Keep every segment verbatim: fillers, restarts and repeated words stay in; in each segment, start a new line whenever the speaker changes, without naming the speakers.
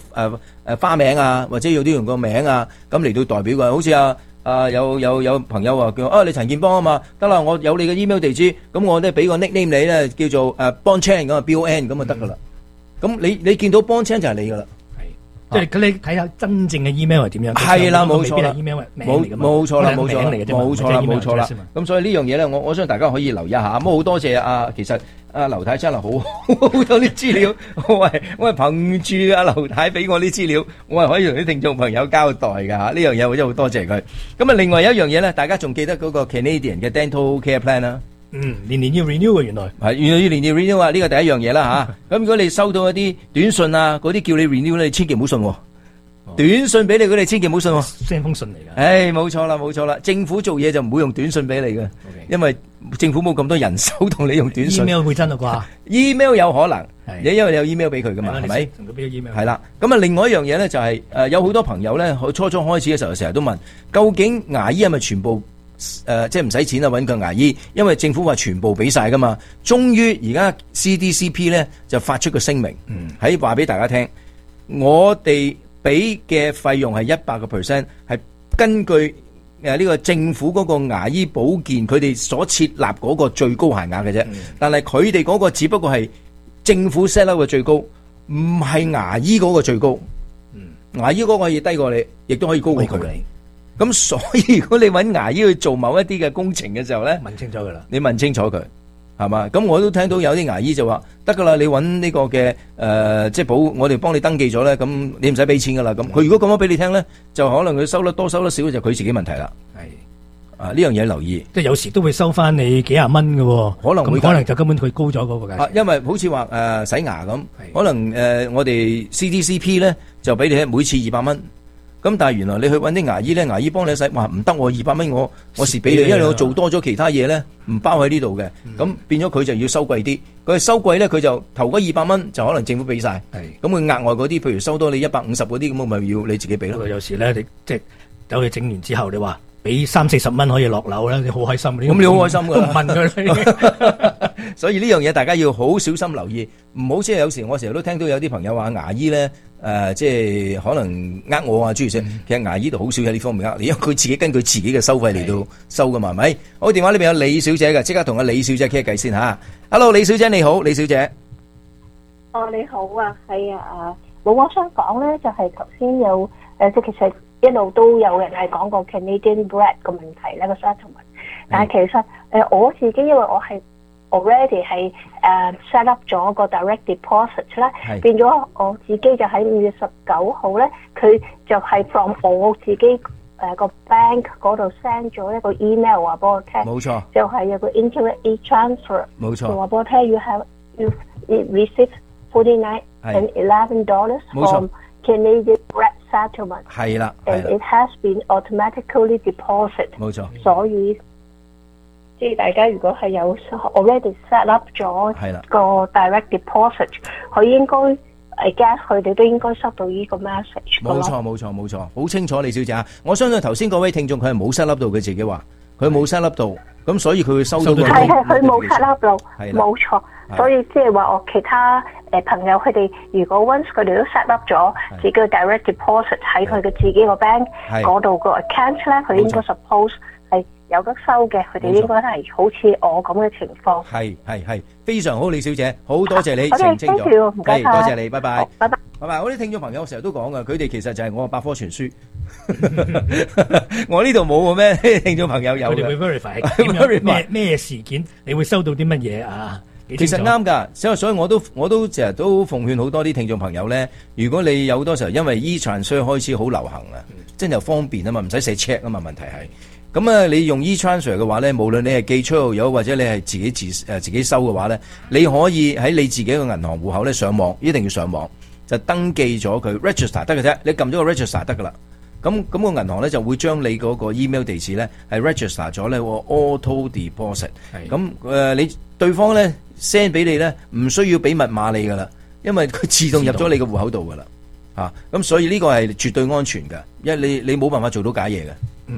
誒誒花名啊，或者有啲用個名啊，咁嚟到代表嘅，好似啊啊有有有朋友話叫啊你陳建邦啊嘛，得啦，我有你嘅 email 地址，咁我咧俾個 nickname 你咧，叫做誒 Bon Chan 咁啊 B O N 咁就得噶啦。咁、嗯、你你見到 Bon Chan 就係你噶啦。
即係你睇下真正嘅 email 係點樣？
係啦，冇錯啦，
冇
冇錯啦，冇錯啦，冇錯啦，冇錯啦。咁所以呢樣嘢咧，我我相信大家可以留意一下。咁好多謝啊，其實阿劉太真係好好多啲資料，我係我係憑住阿劉太俾我啲資料，我係可以同啲聽眾朋友交代㗎嚇。呢樣嘢我真係好多謝佢。咁啊，另外有一樣嘢咧，大家仲記得嗰個 Canadian 嘅 Dental Care Plan 啦。
嗯，年年要 renew 嘅原來
係原來要年年 renew 啊！呢個第一樣嘢啦嚇。咁如果你收到一啲短信啊，嗰啲叫你 renew 咧，你千祈唔好信喎。短信俾你，佢哋千祈唔好信喎。
send 封信嚟㗎。
唉，冇錯啦，冇錯啦。政府做嘢就唔會用短信俾你嘅，
okay.
因為政府冇咁多人手同你用短信。
email 會真啊啩
？email 有可能，你因為你有 email 俾佢噶嘛，係咪？
同佢俾咗 email。
係啦，咁啊，另外一樣嘢咧就係、是、誒、呃，有好多朋友咧，初初開始嘅時候，成日都問，究竟牙醫係咪全部誒、呃，即係唔使錢啊？揾個牙醫，因為政府話全部俾晒噶嘛。終於而家 C D C P 咧就發出個聲明，喺話俾大家聽，我哋俾嘅費用係一百個 percent， 係根據誒呢個政府嗰個牙醫保健佢哋所設立嗰個最高限額嘅啫。但係佢哋嗰個只不過係政府 set up 嘅最高，唔係牙醫嗰個最高。牙醫嗰個可以低過你，亦都可以高過佢。咁所以如果你揾牙醫去做某一啲嘅工程嘅時候咧，
問清楚佢啦，
你問清楚佢。係嘛？咁我都聽到有啲牙醫就話得㗎啦，你揾呢個嘅誒、呃，即係保，我哋幫你登記咗咧，咁你唔使俾錢㗎啦。咁佢如果咁樣俾你聽咧，就可能佢收得多收得少就佢自己問題啦。係啊，呢樣嘢留意。即係有時都會收翻你幾廿蚊㗎喎，可能會可能就根本佢高咗嗰個價錢。啊，因為好似話誒洗牙咁，可能誒、呃、我哋 C D C P 咧就俾你每次二百蚊。咁但係原來你去揾啲牙醫咧，牙醫幫你洗，話唔得喎，二百蚊我我蝕俾你，因為我做多咗其他嘢咧，唔包喺呢度嘅，咁、嗯、變咗佢就要收貴啲。佢收貴咧，佢就頭嗰二百蚊就可能政府俾晒，咁佢額外嗰啲，譬如收多你一百五十嗰啲，咁我咪要你自己俾咯。有時咧，你即係走去整完之後，你話俾三四十蚊可以落樓咧，你好開心。咁你好開心㗎，都唔問佢。所以呢樣嘢大家要好小心留意，唔好即係有時我成日都聽到有啲朋友話牙醫咧，誒、呃、即係可能呃我啊諸如此類，其實牙醫度好少喺呢方面呃你，因為佢自己根據自己嘅收費嚟到收噶嘛，係咪？好，電話呢邊有李小姐嘅，即刻同阿李小姐傾下偈先吓。Hello， 李小姐你好，李小姐。
哦，你好啊，係啊，冇我想講咧，就係頭先有誒，即係其實一路都有人係講過 Canadian Bread 個問題咧個 settlement， 但係其實誒、呃、我自己因為我係。already 係誒、uh, set up 咗個 direct deposit 咧，變咗我自己就喺五月十九號咧，佢就係 from 我自己誒、uh, 個 bank 嗰度 send 咗一個 email 話俾我聽，冇錯，就係、是、有個 internet e-transfer，冇錯，話俾我聽 you have you received forty nine and eleven dollars from Canadian Bread settlement， 係啦 ，and it has been automatically deposit， 冇錯，所以。即係大家如果係有 already set up 咗個 direct deposit， 佢應該而家佢哋都應該收到呢個 message。冇錯冇錯冇錯，好清楚李小姐啊！我相信頭先嗰位聽眾佢係冇 set up 到，佢自己話佢冇 set up 到，咁所以佢會收到。係係佢冇 set up 到，冇錯。所以即係話我其他誒朋友佢哋如果 once 佢哋都 set up 咗自己嘅 direct deposit 喺佢嘅自己個 bank 嗰度個 account 咧，佢應該 suppose 係有得收嘅，佢哋應該係好似我咁嘅情況。係係係，非常好，李小姐，好多謝你澄清咗。唔該，多謝你，拜拜，拜拜，拜拜。我啲聽眾朋友成日都講噶，佢哋其實就係我嘅百科全書。我呢度冇咩聽眾朋友有。佢哋會 verify 咩咩事件，你會收到啲乜嘢啊？其實啱噶，所以所以我都我都成日都奉勸好多啲聽眾朋友咧，如果你有好多時候因為 e-transfer 開始好流行啊，真係方便啊嘛，唔使寫 check 啊嘛，問題係。咁啊，你用 e-transfer 嘅話咧，無論你係寄出又有或者你係自己自誒自己收嘅話咧，你可以喺你自己嘅銀行戶口咧上網，一定要上網就登記咗佢 register 得嘅啫，你撳咗個 register 得噶啦。咁咁個銀行咧就會將你嗰個 email 地址咧係 register 咗咧個 auto deposit。咁誒你對方咧 send 俾你咧唔需要俾密碼你噶啦，因為佢自動入咗你個戶口度噶啦。嚇，咁所以呢個係絕對安全嘅，因為你你冇辦法做到假嘢嘅。嗯。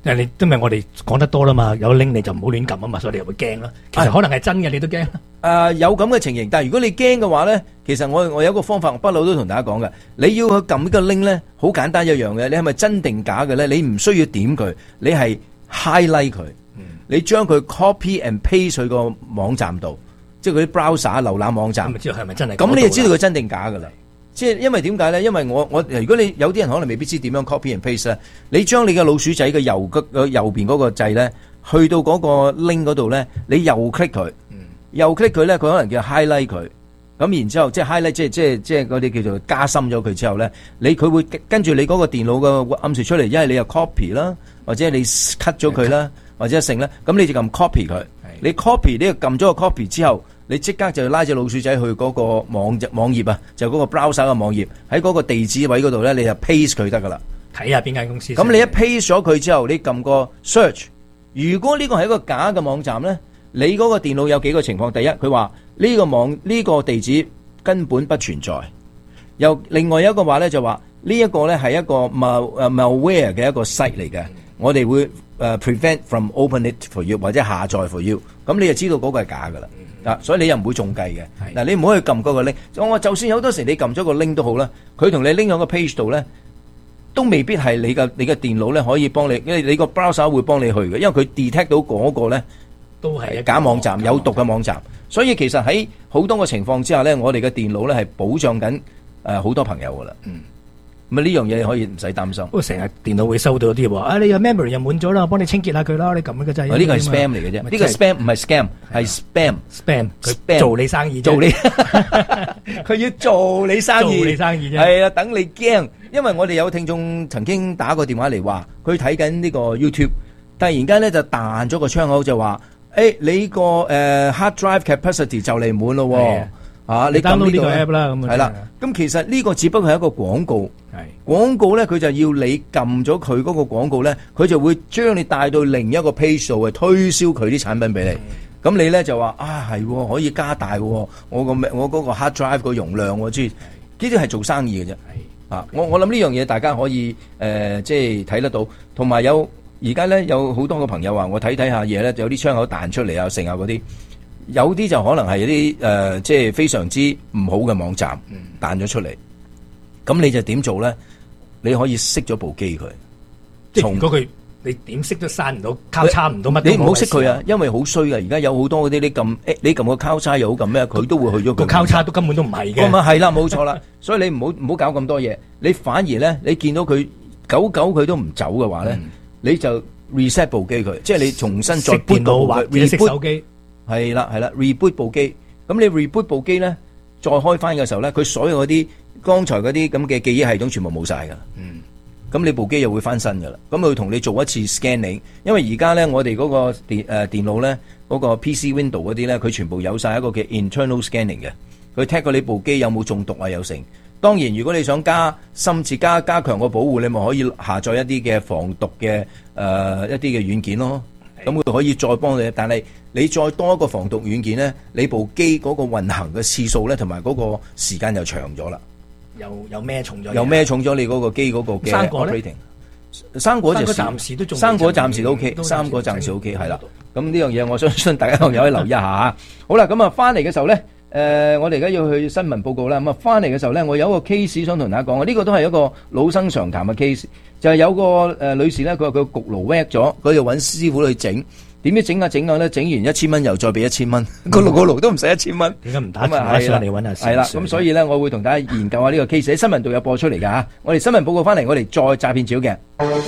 誒你因為我哋講得多啦嘛，有 link 你就唔好亂撳啊嘛，所以你又會驚啦。其實可能係真嘅，你都驚。
誒、呃、有咁嘅情形，但係如果你驚嘅話咧，其實我我有一個方法，我不嬲都同大家講嘅，你要去撳呢個 link 咧，好簡單一樣嘅，你係咪真定假嘅咧？你唔需要點佢，你係 highlight 佢，嗯、你將佢 copy and paste 去個網站度，即係嗰啲 browser 瀏覽網站，
咁知道係咪真係？
咁你就知道佢真定假噶啦。即係因為點解咧？因為我我如果你有啲人可能未必知點樣 copy and paste 咧，你將你嘅老鼠仔嘅右嘅右邊嗰個掣咧，去到嗰個 link 嗰度咧，你右 click 佢，右 click 佢咧，佢可能叫 highlight 佢，咁然之後即係 highlight 即係即係即係嗰啲叫做加深咗佢之後咧，你佢會跟住你嗰個電腦嘅暗示出嚟，因為你又 copy 啦，或者你 cut 咗佢啦，或者成咧，咁你就撳 copy 佢，你 copy 呢個撳咗個 copy 之後。你即刻就拉隻老鼠仔去嗰個網網頁啊，就嗰個 browser 嘅網頁，喺嗰個地址位嗰度咧，你就 paste 佢得噶啦。
睇下邊間公司。
咁你一 paste 咗佢之後，你撳個 search。如果呢個係一個假嘅網站咧，你嗰個電腦有幾個情況？第一，佢話呢個網呢個地址根本不存在。又另外一個話咧就話呢一個咧係一個 mal 誒 malware 嘅一個 site 嚟嘅，我哋會誒 prevent from open it for you 或者下載 for you。咁你就知道嗰個係假噶啦。啊，所以你又唔會中計嘅。嗱，你唔好去撳嗰個 link。我就算有好多時你撳咗個 link 都好啦，佢同你拎咗個 page 度咧，都未必係你嘅你嘅電腦咧可以幫你，因為你個 browser 會幫你去嘅，因為佢 detect 到嗰個咧
都係
假網站、有毒嘅網站。所以其實喺好多個情況之下咧，我哋嘅電腦咧係保障緊誒好多朋友噶啦。嗯。咁啊呢樣嘢你可以唔使擔心。
不過成日電腦會收到啲話，啊你個 memory 又滿咗啦，我幫你清潔下佢啦，你撳呢個掣。
呢個係 spam 嚟嘅啫，呢個 spam 唔係 scam，係 spam。
spam 佢做你生意，
做你，佢要做你生意，
做你生意啫。
係啊，等你驚，因為我哋有聽眾曾經打過電話嚟話，佢睇緊呢個 YouTube，突然間咧就彈咗個窗口就話，誒你個誒 hard drive capacity 就嚟滿咯喎。啊！你
download 呢個 app 啦，咁
係啦。咁其實呢個只不過係一個廣告，廣告咧佢就要你撳咗佢嗰個廣告咧，佢就會將你帶到另一個 page 度去推銷佢啲產品俾你。咁你咧就話啊係可以加大我個我嗰個 hard drive 個容量喎，知呢啲係做生意嘅啫。啊，我我諗呢樣嘢大家可以誒即係睇得到，同埋有而家咧有好多個朋友話我睇睇下嘢咧，有啲窗口彈出嚟啊，成啊嗰啲。有啲就可能係一啲誒、呃，即係非常之唔好嘅網站彈咗出嚟，咁、嗯、你就點做咧？你可以熄咗部機佢。
即係如果佢你點熄都閂唔到，交叉唔到乜？
你唔好熄佢啊，因為好衰噶。而家有好多嗰啲你撳，你撳個交叉又好撳咩，佢都會去咗
個交叉都根本都唔係嘅。
咁啊係啦，冇錯啦。所以你唔好唔好搞咁多嘢。你反而咧，你見到佢久久佢都唔走嘅話咧、嗯，你就 reset 部機佢，即係你重新再 boot 部
或者熄手機。
係啦係啦 ，reboot 部機，咁你 reboot 部機咧，再開翻嘅時候咧，佢所有嗰啲剛才嗰啲咁嘅記憶系統全部冇晒噶啦。嗯，咁你部機又會翻新噶啦。咁佢同你做一次 scanning，因為而家咧我哋嗰個電誒、呃、電腦咧嗰、嗰個 P C Window 嗰啲咧，佢全部有晒一個嘅 internal scanning 嘅，佢 check 過你部機有冇中毒啊有成。當然，如果你想加深切加加強個保護，你咪可以下載一啲嘅防毒嘅誒、呃、一啲嘅軟件咯。咁佢可以再幫你，但係你再多一個防毒軟件咧，你部機嗰個運行嘅次數咧，同埋嗰個時間就長咗啦。
又又咩重咗？
又咩重咗你嗰個機嗰個嘅 operating。生果咧？生果就暫時都仲。生果暫時都 OK，生果暫時 OK 係啦。咁呢樣嘢我相信大家朋友可以留意一下嚇。好啦，咁啊翻嚟嘅時候咧，誒、呃、我哋而家要去新聞報告啦。咁啊翻嚟嘅時候咧，我有一個 case 想同大家講，呢、這個都係一個老生常談嘅 case。就係、是、有個誒、呃、女士咧，佢話佢焗爐 wet 咗，佢就揾師傅去整，點知整下整下咧，整完一千蚊又再俾一千蚊，個爐個爐都唔使一千蚊，點解唔打電話上嚟揾下先？係啦，咁所以咧，我會同大家研究下呢個 case 喺新聞度有播出嚟㗎嚇。我哋新聞報告翻嚟，我哋再詐騙照嘅。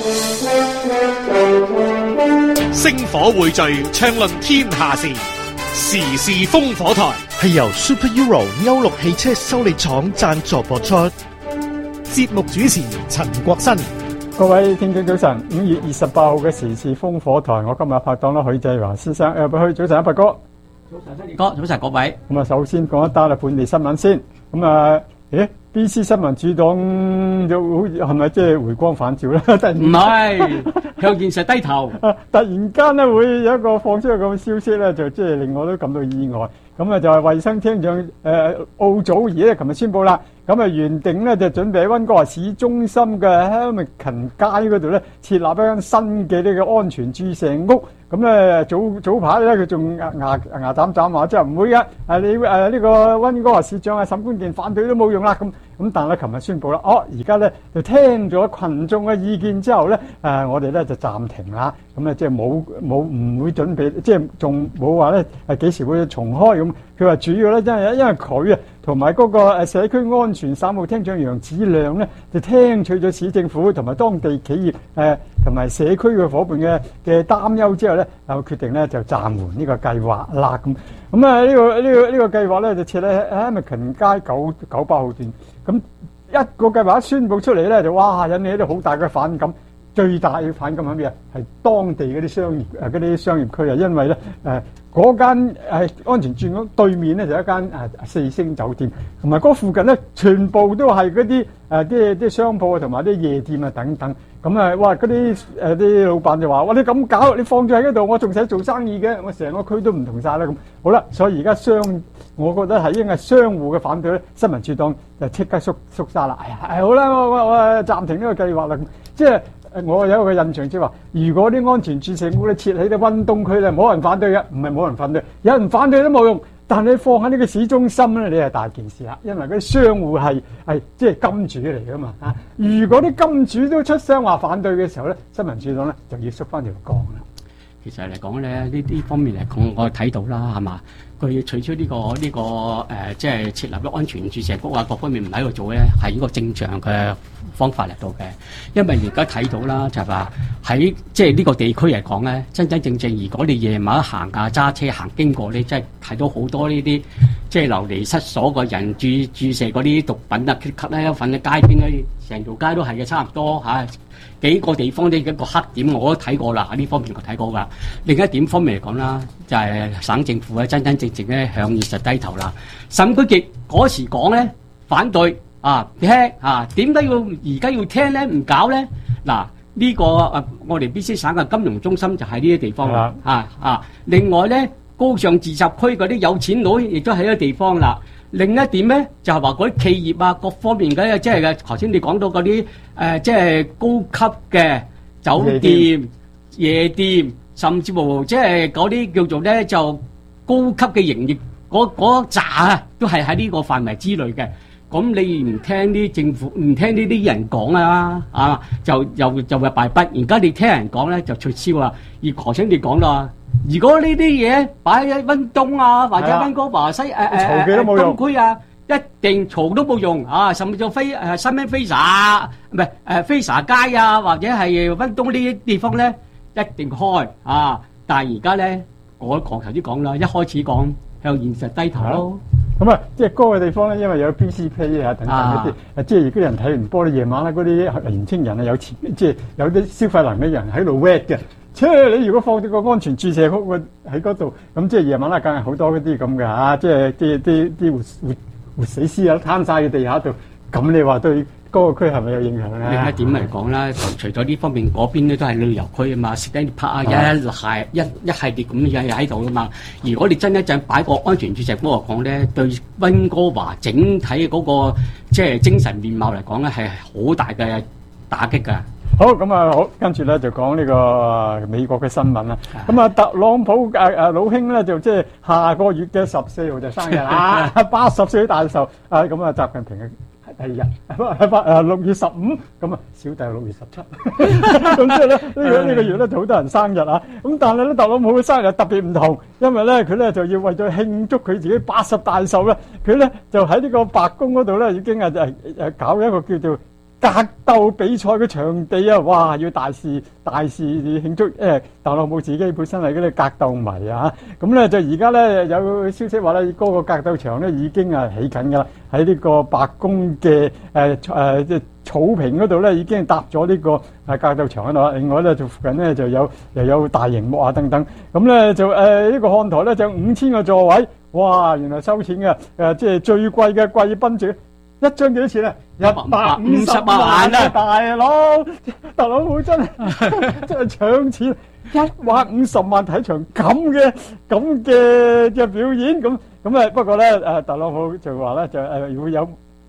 星火匯聚，暢論天下事，時事烽火台
係由 Super Euro 歐陸汽車修理廠贊助播出，
節目主持陳國新。
各位聽眾早晨，五月二十八號嘅時事烽火台，我今日拍檔啦許濟華先生，誒，許早晨，阿伯哥，
早晨，新哥，早晨各位。
咁啊，首先講一單啊本地新聞先，咁啊，誒 ，B C 新聞主黨就好似係咪即係回光返照咧？突然唔
係向現實低頭，
突然間咧會有一個放出個咁嘅消息咧，就即係令我都感到意外。咁啊就係衛生廳長誒奧祖兒咧，琴日宣布啦， 咁啊原定咧就準備喺溫哥華市中心嘅 Hamilton 街嗰度咧設立一間新嘅呢個安全注射屋。咁咧早早排咧佢仲牙牙牙斬斬話，即係唔會嘅。誒你誒呢個溫哥華市長啊沈冠健反對都冇用啦。咁咁但係咧，琴日宣布啦，哦而家咧就聽咗群眾嘅意見之後咧，誒我哋咧就暫停啦。咁咧即係冇冇唔會準備，即係仲冇話咧誒幾時會重開咁。佢話主要咧因為因為佢啊同埋嗰個誒社區安全三號廳長楊子亮咧，就聽取咗市政府同埋當地企業誒同埋社區嘅伙伴嘅嘅擔憂之後咧，就決定咧就暫緩呢個計劃啦。咁咁啊呢個呢個呢個計劃咧就設喺 Hamilton 街九九八號段。咁一個計劃一宣佈出嚟咧，就哇引起咗好大嘅反感。最大嘅反感係咩啊？係當地嗰啲商業誒嗰啲商業區啊，因為咧誒嗰間誒安全住屋對面咧就一間誒四星酒店，同埋嗰附近咧全部都係嗰啲誒啲啲商鋪啊，同埋啲夜店啊等等。咁啊，哇！嗰啲誒啲老闆就話：哇！你咁搞，你放咗喺嗰度，我仲使做生意嘅，我成個區都唔同晒啦咁。好啦，所以而家商，我覺得係因為商戶嘅反對咧，新民主黨就即刻縮縮沙啦。哎呀，係好啦，我我我暫停呢個計劃啦。即係我有一個印象，即係話，如果啲安全注射屋咧設喺啲溫東區咧，冇人反對嘅，唔係冇人反對，有人反對都冇用。但你放喺呢個市中心咧，你係大件事啦，因為嗰啲商戶係係即係金主嚟噶嘛啊！如果啲金主都出聲話反對嘅時候咧，新民主黨咧就要縮翻條槓啦。
其實嚟講咧，呢啲方面嚟講，我睇到啦，係嘛？佢要取消呢、這個呢、這個誒、呃，即係設立咗安全注射局啊，各方面唔喺度做咧，係一個正常嘅方法嚟到嘅。因為而家睇到啦，就係話喺即係呢個地區嚟講咧，真真正正，如果你夜晚行啊揸車行經過咧，即係睇到好多呢啲即係流離失所嘅人注注射嗰啲毒品啊，吸咧瞓喺街邊嗰啲，成條街都係嘅，差唔多嚇。啊幾個地方呢一個黑點我都睇過啦，呢方面我睇過噶。另一點方面嚟講啦，就係、是、省政府咧真真正正咧向現實低頭啦。沈居傑嗰時講咧反對啊聽啊，點解要而家要聽咧？唔搞咧？嗱呢、這個啊，我哋 B C 省嘅金融中心就喺呢啲地方啦。啊啊，另外咧高尚自習區嗰啲有錢佬亦都喺呢個地方啦。另一點咧，就係話嗰啲企業啊，各方面嘅，即係嘅頭先你講到嗰啲誒，即係高級嘅酒店、夜店，甚至乎即係嗰啲叫做咧就高級嘅營業，嗰嗰扎啊，都係喺呢個範圍之內嘅。咁你唔聽啲政府，唔聽呢啲人講啊，啊，就又就會敗筆。而家你聽人講咧，就取消啦。而頭先你講啦。如果呢啲嘢擺喺溫東啊，或者溫哥華西誒誒誒東區啊，一定嘈都冇用啊！甚至飛誒新興飛沙唔係誒飛沙街啊，或者係溫東呢啲地方咧，一定開啊！但係而家咧，我剛頭先講啦，一開始講向現實低頭咯。
咁啊，即係嗰個地方咧，因為有 B C Play 啊等等一啲，啊即係如果人睇完波咧，夜晚咧嗰啲年青人啊有錢，即係有啲消費能力嘅人喺度 wet 嘅。即係你如果放咗個安全注射屋喺嗰度，咁即係夜晚咧，梗係好多嗰啲咁嘅嚇，即係啲啲啲活活活死屍啊攤晒喺地下度，咁你話對嗰個區係咪有影響咧？
另一點嚟講啦，除咗呢方面，嗰邊咧都係旅遊區啊嘛 ，Stanley Park 啊，一系一一系列咁嘢喺度噶嘛。如果你真一陣擺個安全注射屋嚟講咧，對溫哥華整體嗰個即係精神面貌嚟講咧，係好大嘅打擊㗎。
好咁啊，好跟住咧就講呢個美國嘅新聞啦。咁啊，特朗普誒誒老兄咧就即係下個月嘅十四號就生日啊，八十歲大壽啊！咁啊，習近平嘅第二日八誒六月十五，咁啊小弟六月十七，咁即係咧呢個呢個月咧就好多人生日啊。咁但係咧特朗普嘅生日特別唔同，因為咧佢咧就要為咗慶祝佢自己八十大壽咧，佢咧就喺呢個白宮嗰度咧已經係誒誒搞一個叫做格鬥比賽嘅場地啊！哇，要大肆大肆慶祝！誒、欸，特朗普自己本身係嗰啲格鬥迷啊，咁咧就而家咧有消息話咧，嗰、那個格鬥場咧已經係起緊㗎啦，喺呢個白宮嘅誒誒即係草坪嗰度咧已經搭咗呢個誒格鬥場喺度啦。另外咧就附近咧就有又有大熒幕啊等等，咁咧就誒、呃這個、呢個看台咧就五千個座位，哇！原來收錢嘅誒，即係最貴嘅貴賓席。一張幾多錢啊？一百五十萬啊！大佬，特朗普真係真係搶錢，一百五十萬睇場咁嘅咁嘅嘅表演咁咁啊！不過咧誒，特朗普就話咧就誒會有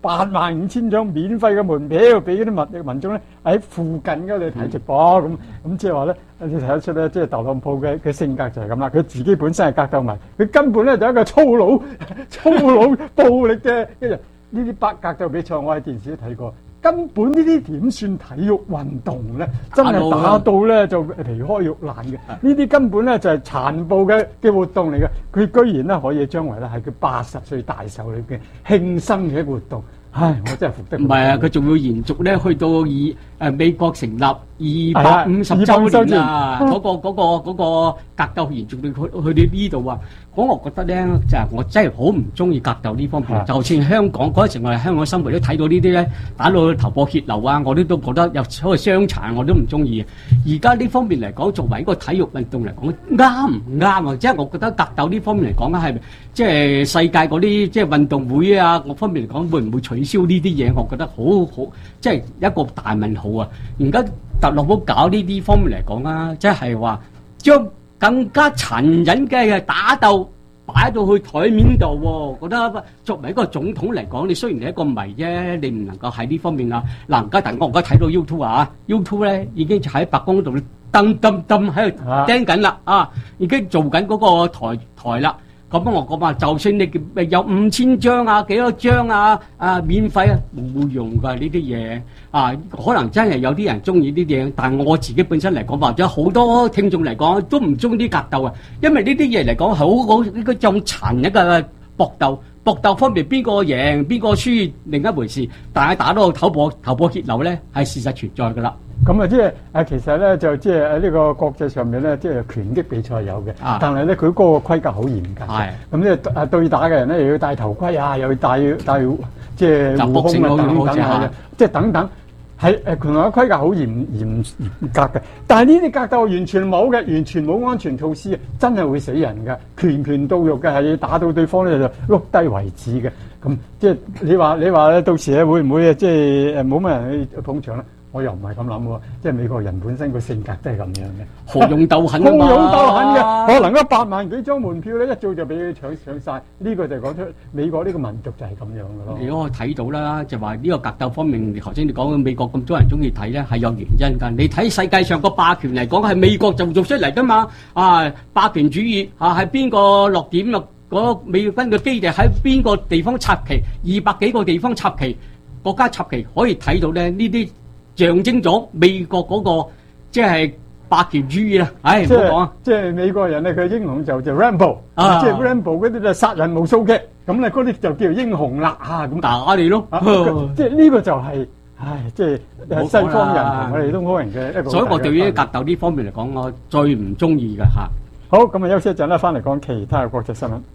八萬五千張免費嘅門票俾嗰啲民民眾咧喺附近嗰度睇直播咁，咁即係話咧，你睇得出咧，即係特朗普嘅嘅性格就係咁啦。佢自己本身係格鬥迷，佢根本咧就係一個粗魯、粗魯、暴力嘅一人。呢啲百格鬥比賽，我喺電視都睇過。根本呢啲點算體育運動咧？真係打到咧就皮開肉爛嘅。呢啲根本咧就係殘暴嘅嘅活動嚟嘅。佢居然咧可以將為咧係佢八十歲大壽裏邊慶生嘅活動。唉，我真係服得。
唔係啊，佢仲要延續咧，去到二誒美國成立二百五十週年啊！嗰個嗰個嗰個格鬥延續到去去到呢度啊！咁我覺得咧，就係我真係好唔中意格鬥呢方面。就算香港嗰陣時，我哋香港生活都睇到呢啲咧，打到頭破血流啊！我都都覺得有所謂傷殘，我都唔中意。而家呢方面嚟講，作為一個體育運動嚟講，啱唔啱啊？即係我覺得格鬥呢方面嚟講咧，係即係世界嗰啲即係運動會啊，各方面嚟講，會唔會取消呢啲嘢？我覺得好好，即係一個大問號啊！而家特朗普搞呢啲方面嚟講啊，即係話將更加殘忍嘅打鬥擺到去台面度喎。覺得作為一個總統嚟講，你雖然係一個迷啫，你唔能夠喺呢方面啊。嗱，而家但我而家睇到 YouTube 啊 ，YouTube 咧已經喺白宮度噔噔噔喺度釘緊啦，啊，已經做緊嗰個台台啦。咁我講話，就算你有五千張啊，幾多張啊，啊免費啊，冇用㗎呢啲嘢啊，可能真係有啲人中意呢啲嘢，但係我自己本身嚟講，或者好多聽眾嚟講都唔中意啲格鬥啊，因為呢啲嘢嚟講好好呢個種殘忍嘅搏鬥，搏鬥方面邊個贏邊個輸另一回事，但係打到頭破頭破血流咧係事實存在㗎啦。
咁啊，即係誒，其實咧就即係喺呢個國際上面咧，即係拳擊比賽有嘅，
啊、
但係咧佢嗰個規格好嚴格嘅。咁即係誒對打嘅人咧，又要戴頭盔啊，又要戴戴即係護胸啊等等啊，即係等等，係誒拳王嘅規格好嚴嚴嚴格嘅。但係呢啲格鬥完全冇嘅，完全冇安全措施，真係會死人嘅，拳拳到肉嘅，係要打到對方咧就碌低為止嘅。咁即係你話你話咧，到時咧會唔會啊？即係誒冇乜人去捧場咧？我又唔係咁諗喎，即係美國人本身個性格都係咁樣嘅，
好勇鬥狠啊嘛，
好勇鬥狠嘅，可能嗰八萬幾張門票咧，一早就俾佢搶搶曬。呢個就講出美國呢個民族就係咁樣嘅咯。
如果我睇到啦，就話呢個格鬥方面，頭先你講美國咁多人中意睇咧，係有原因㗎。你睇世界上個霸權嚟講，係美國就做出嚟㗎嘛。啊，霸權主義啊，係邊個落點啊？嗰美軍嘅基地喺邊個地方插旗？二百幾個地方插旗，國家插旗可以睇到咧呢啲。象徵咗美國嗰、那個即係霸權主義啦，唉唔好講啊！
即係美國人咧，佢英雄就就 Rambo，、啊、即係 Rambo 嗰啲就殺人無數嘅，咁咧嗰啲就叫英雄啦嚇咁
打你咯，啊、
即係呢個就係、是，唉，即係西方人同我哋東方人嘅一個。
所以我對於格鬥呢方面嚟講，我最唔中意嘅嚇。
好，咁啊休息一陣啦，翻嚟講其他嘅國際新聞。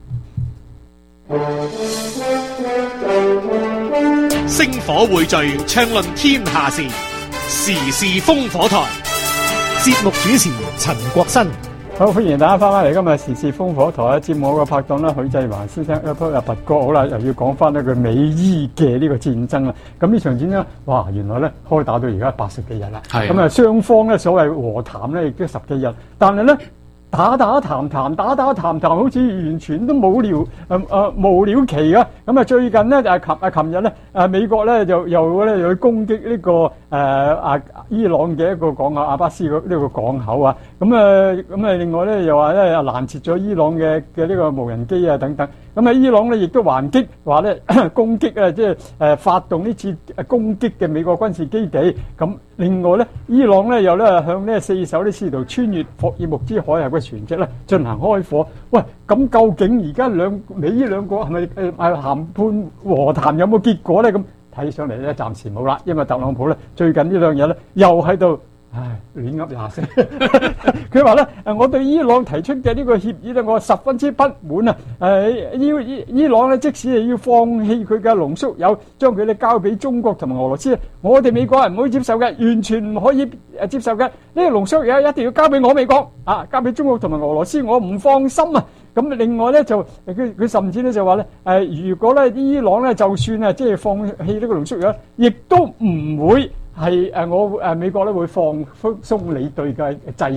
星火匯聚，暢論天下事，時事烽火台。
節目主持陳國新。
好，歡迎大家翻返嚟今日時事烽火台啊！節目我個拍檔啦，許繼華先生，一鋪又拔哥好啦，又要講翻呢個美伊嘅呢個戰爭啦。咁呢場戰爭，哇，原來咧開打到而家八十幾日啦。係。咁啊，雙方咧所謂和談咧亦都十幾日，但係咧。打打談談，打打談談，好似完全都冇聊，誒、呃、誒、呃、無了期啊！咁啊，最近咧就係琴啊，琴日咧誒美國咧就又咧又去攻擊呢、這個誒啊、呃、伊朗嘅一個港口阿巴斯呢個港口啊！咁啊咁啊，另外咧又話咧攔截咗伊朗嘅嘅呢個無人機啊等等。咁啊，伊朗咧亦都還擊，話咧攻擊啊，即係誒發動呢次誒攻擊嘅美國軍事基地。咁另外咧，伊朗咧又咧向呢四艘呢試圖穿越霍爾木茲海峽嘅船隻咧進行開火。喂，咁究竟而家兩美呢兩個係咪誒誒談判和談有冇結果咧？咁睇上嚟咧暫時冇啦，因為特朗普咧最近呢兩日咧又喺度。唉，亂噏廿四，佢話咧，誒，我對伊朗提出嘅呢個協議咧，我十分之不滿啊！誒，伊伊伊朗咧，即使係要放棄佢嘅濃縮鈾，將佢哋交俾中國同埋俄羅斯，我哋美國人唔可以接受嘅，完全唔可以誒接受嘅。呢個濃縮鈾一定要交俾我美國啊，交俾中國同埋俄羅斯，我唔放心啊！咁另外咧就佢佢甚至咧就話咧誒，如果咧伊朗咧就算啊即係放棄呢個濃縮鈾，亦都唔會。係誒，我誒美國咧會放鬆你對嘅制裁。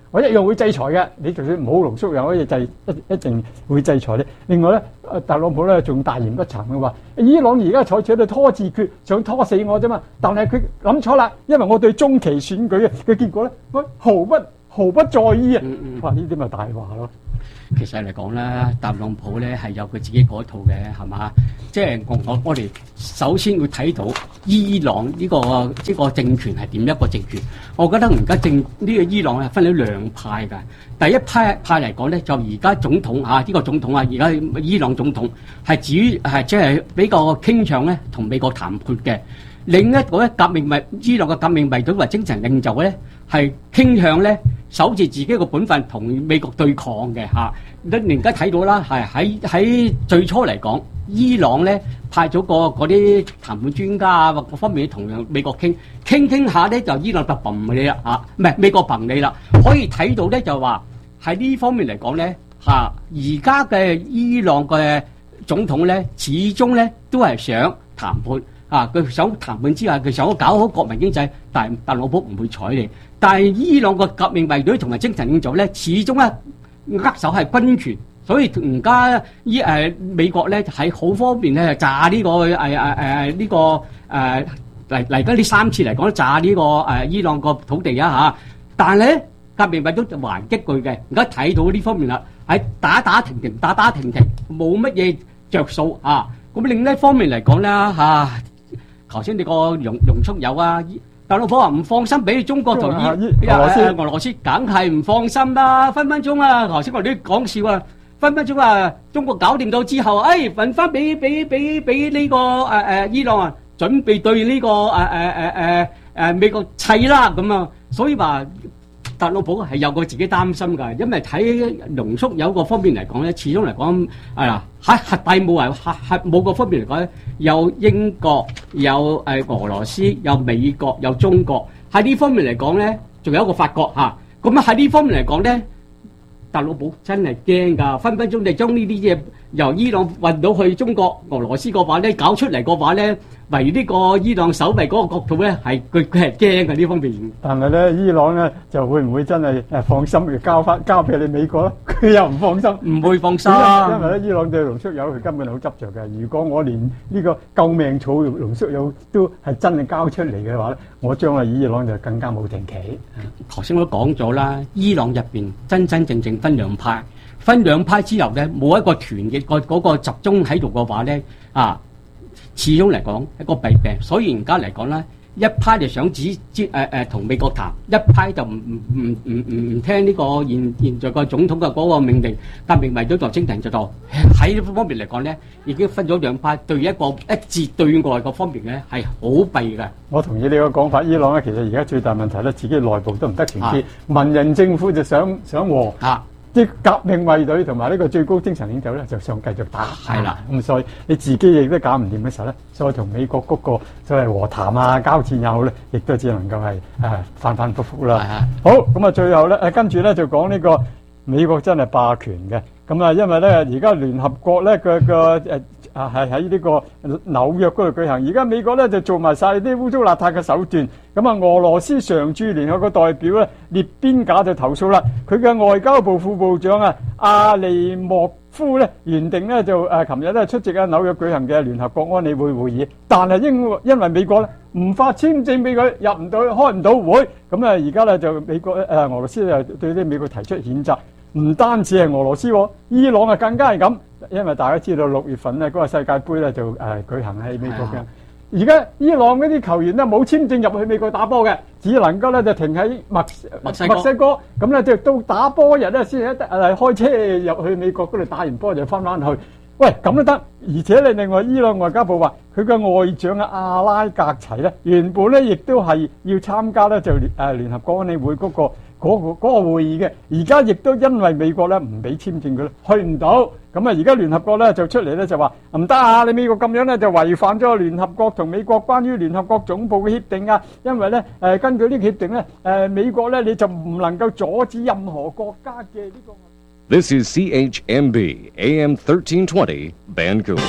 我一樣會制裁嘅。你就算唔好濃縮鈾，可以制一一定會制裁你。另外咧，特朗普咧仲大言不慚嘅話，伊朗而家採取到拖字訣，想拖死我啫嘛。但係佢諗錯啦，因為我對中期選舉嘅結果咧，我毫不毫不在意啊！哇，呢啲咪大話咯〜
其實嚟講咧，特朗普咧係有佢自己嗰套嘅，係嘛？即係我我我哋首先會睇到伊朗呢、呢個呢、呢個政權係點一個政權。我覺得而家政呢、呢個伊朗係分咗兩派㗎。第一派派嚟講咧，就而家總統啊，呢、呢個總統啊，而家伊朗總統係至於係即係比較傾向咧同美國談判嘅。另一個咧革命衛伊朗嘅革命衛隊或精神領袖咧係傾向咧守住自己個本分同美國對抗嘅嚇。你而家睇到啦，係喺喺最初嚟講，伊朗咧派咗個嗰啲談判專家啊，或各方面同美國傾傾傾下咧，就伊朗就揼你啦嚇，唔係美國揼你啦。可以睇到咧就話喺呢方面嚟講咧嚇，而家嘅伊朗嘅總統咧，始終咧都係想談判。啊！佢想談判之下，佢想搞好國民經濟，但係特朗普唔會睬你。但係伊朗個革命衛隊同埋精神領袖咧，始終咧握手係軍權，所以而家依誒美國咧喺好方面咧炸呢、這個誒誒誒呢個誒嚟嚟緊呢三次嚟講炸呢、這個誒、呃、伊朗個土地啊嚇。但係咧革命衛隊就還擊佢嘅，而家睇到呢方面啦，喺打打停停打打停停，冇乜嘢着數啊。咁另一方面嚟講咧嚇。頭先你個容容速有啊，特朗普話唔放心俾中國同伊俄羅斯，俄羅斯梗係唔放心啦，分分鐘啊！頭先我哋都講笑啊，分分鐘啊，中國搞掂咗之後，誒揾翻俾俾俾俾呢個誒誒伊朗啊，準備對呢個誒誒誒誒誒美國砌啦咁啊，所以話特朗普係有個自己擔心㗎，因為睇濃縮鈾個方面嚟講咧，始終嚟講係啦，喺核廢武為核核武個方面嚟講咧，有英國、有誒俄羅斯、有美國、有中國，喺呢方面嚟講咧，仲有一個法國嚇。咁啊喺呢方面嚟講咧，特朗普真係驚㗎，分分鐘你將呢啲嘢由伊朗運到去中國、俄羅斯嘅話咧，搞出嚟嘅話咧，為呢個伊朗守衞嗰個國土咧，係佢佢係驚嘅呢方面。
但係咧，伊朗咧就會唔會真係誒放心要交翻交俾你美國咧？佢又唔放心，
唔會放心。
因為咧，伊朗對濃縮鈾佢根本好執着嘅。如果我連呢個救命草濃縮鈾都係真係交出嚟嘅話咧，我將來伊朗就更加冇定期。
頭先我都講咗啦，伊朗入邊真真正正分兩派，分兩派之後咧，冇一個團結個嗰個集中喺度嘅話咧，啊，始終嚟講一個弊病。所以而家嚟講咧，一派就想指指誒誒同美國談，一派就唔唔唔唔唔唔聽呢個現現在個總統嘅嗰個命令，革命衛隊就精神就到喺呢方面嚟講咧，已經分咗兩派，對一個一致對外個方面咧係好弊嘅。
我同意你個講法，伊朗咧其實而家最大問題咧，自己內部都唔得團結，文人政府就想想和。啊啲革命衛隊同埋呢個最高精神領袖咧，就想繼續打，
係啦。
咁所以你自己亦都搞唔掂嘅時候咧，所以同美國嗰個所謂和談啊、交戰也好咧，亦都只能夠係誒反反覆覆啦。好，咁啊，最後咧誒跟住咧就講呢個美國真係霸權嘅，咁啊，因為咧而家聯合國咧個個誒。啊，係喺呢個紐約嗰度舉行。而家美國咧就做埋晒啲污糟邋遢嘅手段。咁啊，俄羅斯常駐聯合國代表咧列邊賈就投訴啦。佢嘅外交部副部長啊，阿利莫夫咧原定咧就誒琴日咧出席啊紐約舉行嘅聯合國安理會會議，但係因因為美國咧唔發簽證俾佢，入唔到開唔到會。咁啊，而家咧就美國誒俄羅斯就對啲美國提出譴責。唔單止係俄羅斯，伊朗啊更加係咁，因為大家知道六月份咧嗰個世界盃咧就誒舉行喺美國嘅。而家伊朗嗰啲球員咧冇簽證入去美國打波嘅，只能夠咧就停喺墨墨西哥，咁咧就到打波日咧先一誒開車入去美國嗰度打完波就翻返去。喂，咁都得，而且你另外伊朗外交部話佢嘅外長啊阿拉格齊咧原本咧亦都係要參加咧就誒聯合國安理會嗰個。嗰、那個嗰、那個會議嘅，而家亦都因為美國咧唔俾簽證佢咧，去唔到。咁啊，而家聯合國咧就出嚟咧就話唔得啊！你美國咁樣咧就違反咗聯合國同美國關於聯合國總部嘅協定啊！因為咧誒、呃、根據呢個協定咧誒、呃、美國咧你就唔能夠阻止任何國家嘅呢、這個。
This is C H M B A M thirteen twenty Vancouver。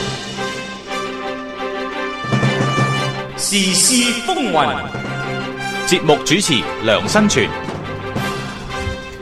時事風雲節目主持梁新全。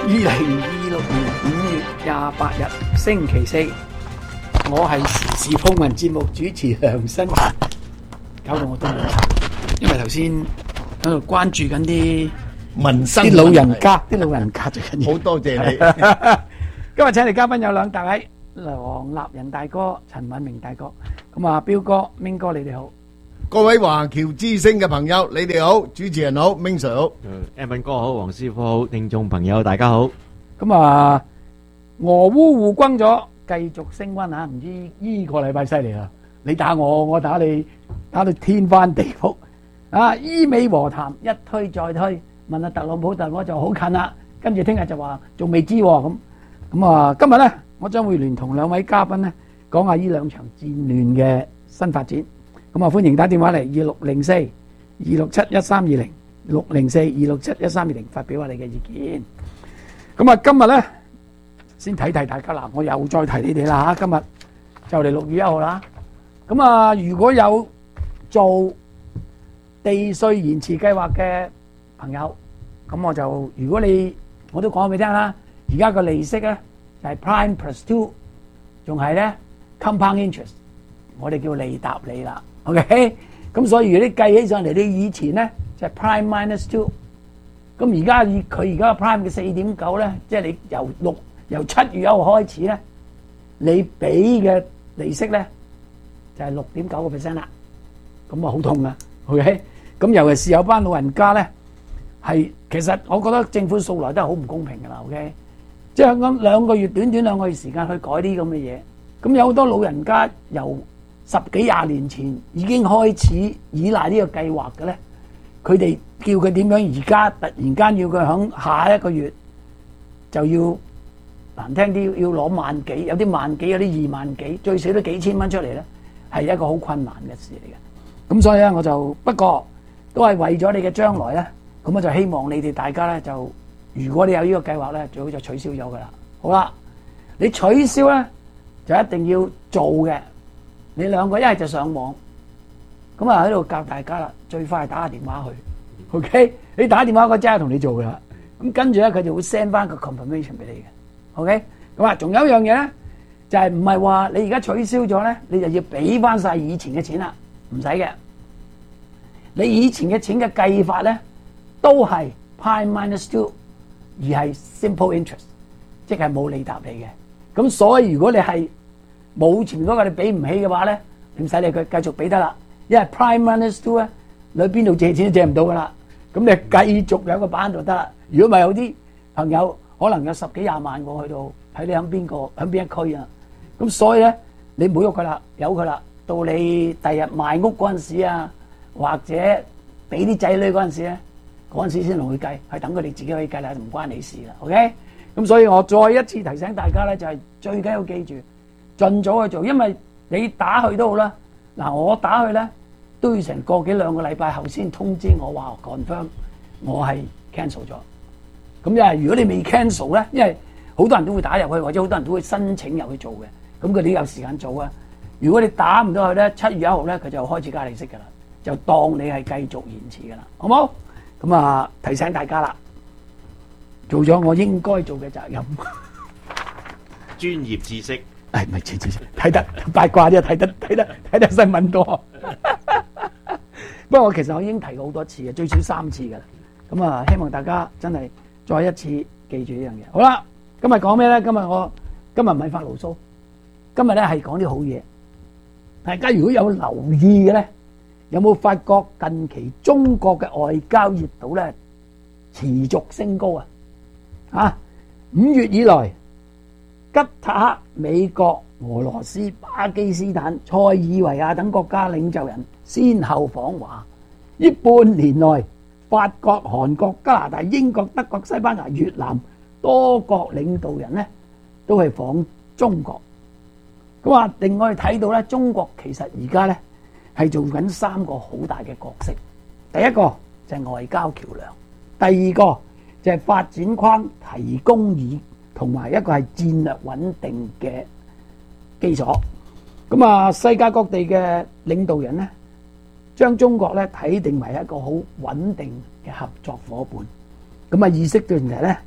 二零二六年五月廿八日星期四，我係時事風雲節目主持梁新華，搞到我都冇痰，因為頭先喺度關注緊啲
民生
啲老人家，啲老人家最緊要。
好多謝你。
今日請嚟嘉賓有兩大位，黃立仁大哥、陳敏明大哥。咁啊，彪哥、明哥，你哋好。
各位華僑之聲嘅朋友，你哋好，主持人好，明 Sir 好
，Evan 哥好，黃師傅好，聽眾朋友大家好。
咁啊，俄烏互轟咗，繼續升溫啊！唔知呢個禮拜犀利啦，你打我，我打你，打到天翻地覆啊！伊美和談一推再推，問下特朗普，特朗普就好近啦。跟住聽日就話仲未知喎，咁咁啊，今日咧我將會聯同兩位嘉賓咧講下呢兩場戰亂嘅新發展。咁啊，歡迎打電話嚟二六零四二六七一三二零六零四二六七一三二零發表下你嘅意見。咁啊，今日咧先提提大家啦，我又再提你哋啦嚇。今日就嚟六月一號啦。咁啊，如果有做地稅延遲計劃嘅朋友，咁我就如果你我都講俾你聽啦，而家個利息咧就係 prime plus two，仲係咧 compound interest， 我哋叫利搭利啦。OK， 咁所以如果你計起上嚟，你以前咧就係 prime minus two， 咁而家以佢而家個 prime 嘅四點九咧，即係你由六由七月一號開始咧，你俾嘅利息咧就係六點九個 percent 啦，咁啊好痛啊 ，OK， 咁尤其是有班老人家咧，係其實我覺得政府素來都係好唔公平噶啦 ，OK， 即係咁兩個月短短兩個月時間去改啲咁嘅嘢，咁有好多老人家由十幾廿年前已經開始依賴呢個計劃嘅咧，佢哋叫佢點樣而家突然間要佢響下一個月就要難聽啲要攞萬幾，有啲萬幾，有啲二萬幾，最少都幾千蚊出嚟咧，係一個好困難嘅事嚟嘅。咁所以咧，我就不過都係為咗你嘅將來咧，咁我就希望你哋大家咧就，如果你有呢個計劃咧，最好就取消咗噶啦。好啦，你取消咧就一定要做嘅。你兩個一係就上網，咁啊喺度教大家啦，最快打個電話去 ，OK？ 你打電話嗰即刻同你做噶啦，咁跟住咧佢就會 send 翻個 confirmation 俾你嘅 ，OK？ 咁啊，仲有一樣嘢咧，就係唔係話你而家取消咗咧，你就要俾翻晒以前嘅錢啦，唔使嘅。你以前嘅錢嘅計法咧，都係 prime minus two， 而係 simple interest， 即係冇利搭利嘅。咁所以如果你係冇前面嗰個你俾唔起嘅話咧，你唔使理佢，繼續俾得啦。因為 prime minus two 咧，你去邊度借錢都借唔到噶啦。咁你繼續有個版就得啦。如果唔係有啲朋友可能有十幾廿萬喎，去到睇你喺邊個喺邊一區啊。咁所以咧，你唔好喐佢啦，由佢啦。到你第日賣屋嗰陣時啊，或者俾啲仔女嗰陣時咧，嗰陣時先同佢計，係等佢哋自己可以計啦，唔關你事啦。OK？咁所以我再一次提醒大家咧，就係最緊要記住。盡早去做，因為你打去都好啦。嗱，我打去咧都要成個幾兩個禮拜後先通知我話 confirm 我係 cancel 咗。咁因為如果你未 cancel 咧，因為好多人都會打入去，或者好多人都會申請入去做嘅。咁佢哋有時間做啊。如果你打唔到去咧，七月一號咧佢就開始加利息噶啦，就當你係繼續延遲噶啦，好冇？咁啊，提醒大家啦，做咗我應該做嘅責任。
專業知識。
誒，唔係知識，睇得八卦啫，睇得睇得睇得新聞多。不過我其實我已經提過好多次嘅，最少三次噶啦。咁啊，希望大家真係再一次記住呢樣嘢。好啦，今日講咩咧？今日我今日唔係發牢騷，今日咧係講啲好嘢。大家如果有留意嘅咧，有冇發覺近期中國嘅外交熱度咧持續升高啊？啊，五月以來。吉塔克、美國、俄羅斯、巴基斯坦、塞爾維亞等國家領袖人先後訪華。呢半年內，法國、韓國、加拿大、英國、德國、西班牙、越南多國領導人呢都係訪中國。咁啊，令我哋睇到咧，中國其實而家咧係做緊三個好大嘅角色。第一個就係外交橋梁，第二個就係發展框提供以。同埋一個係戰略穩定嘅基礎。咁啊，世界各地嘅領導人咧，將中國咧睇定為一個好穩定嘅合作夥伴。咁啊，意識到原來咧，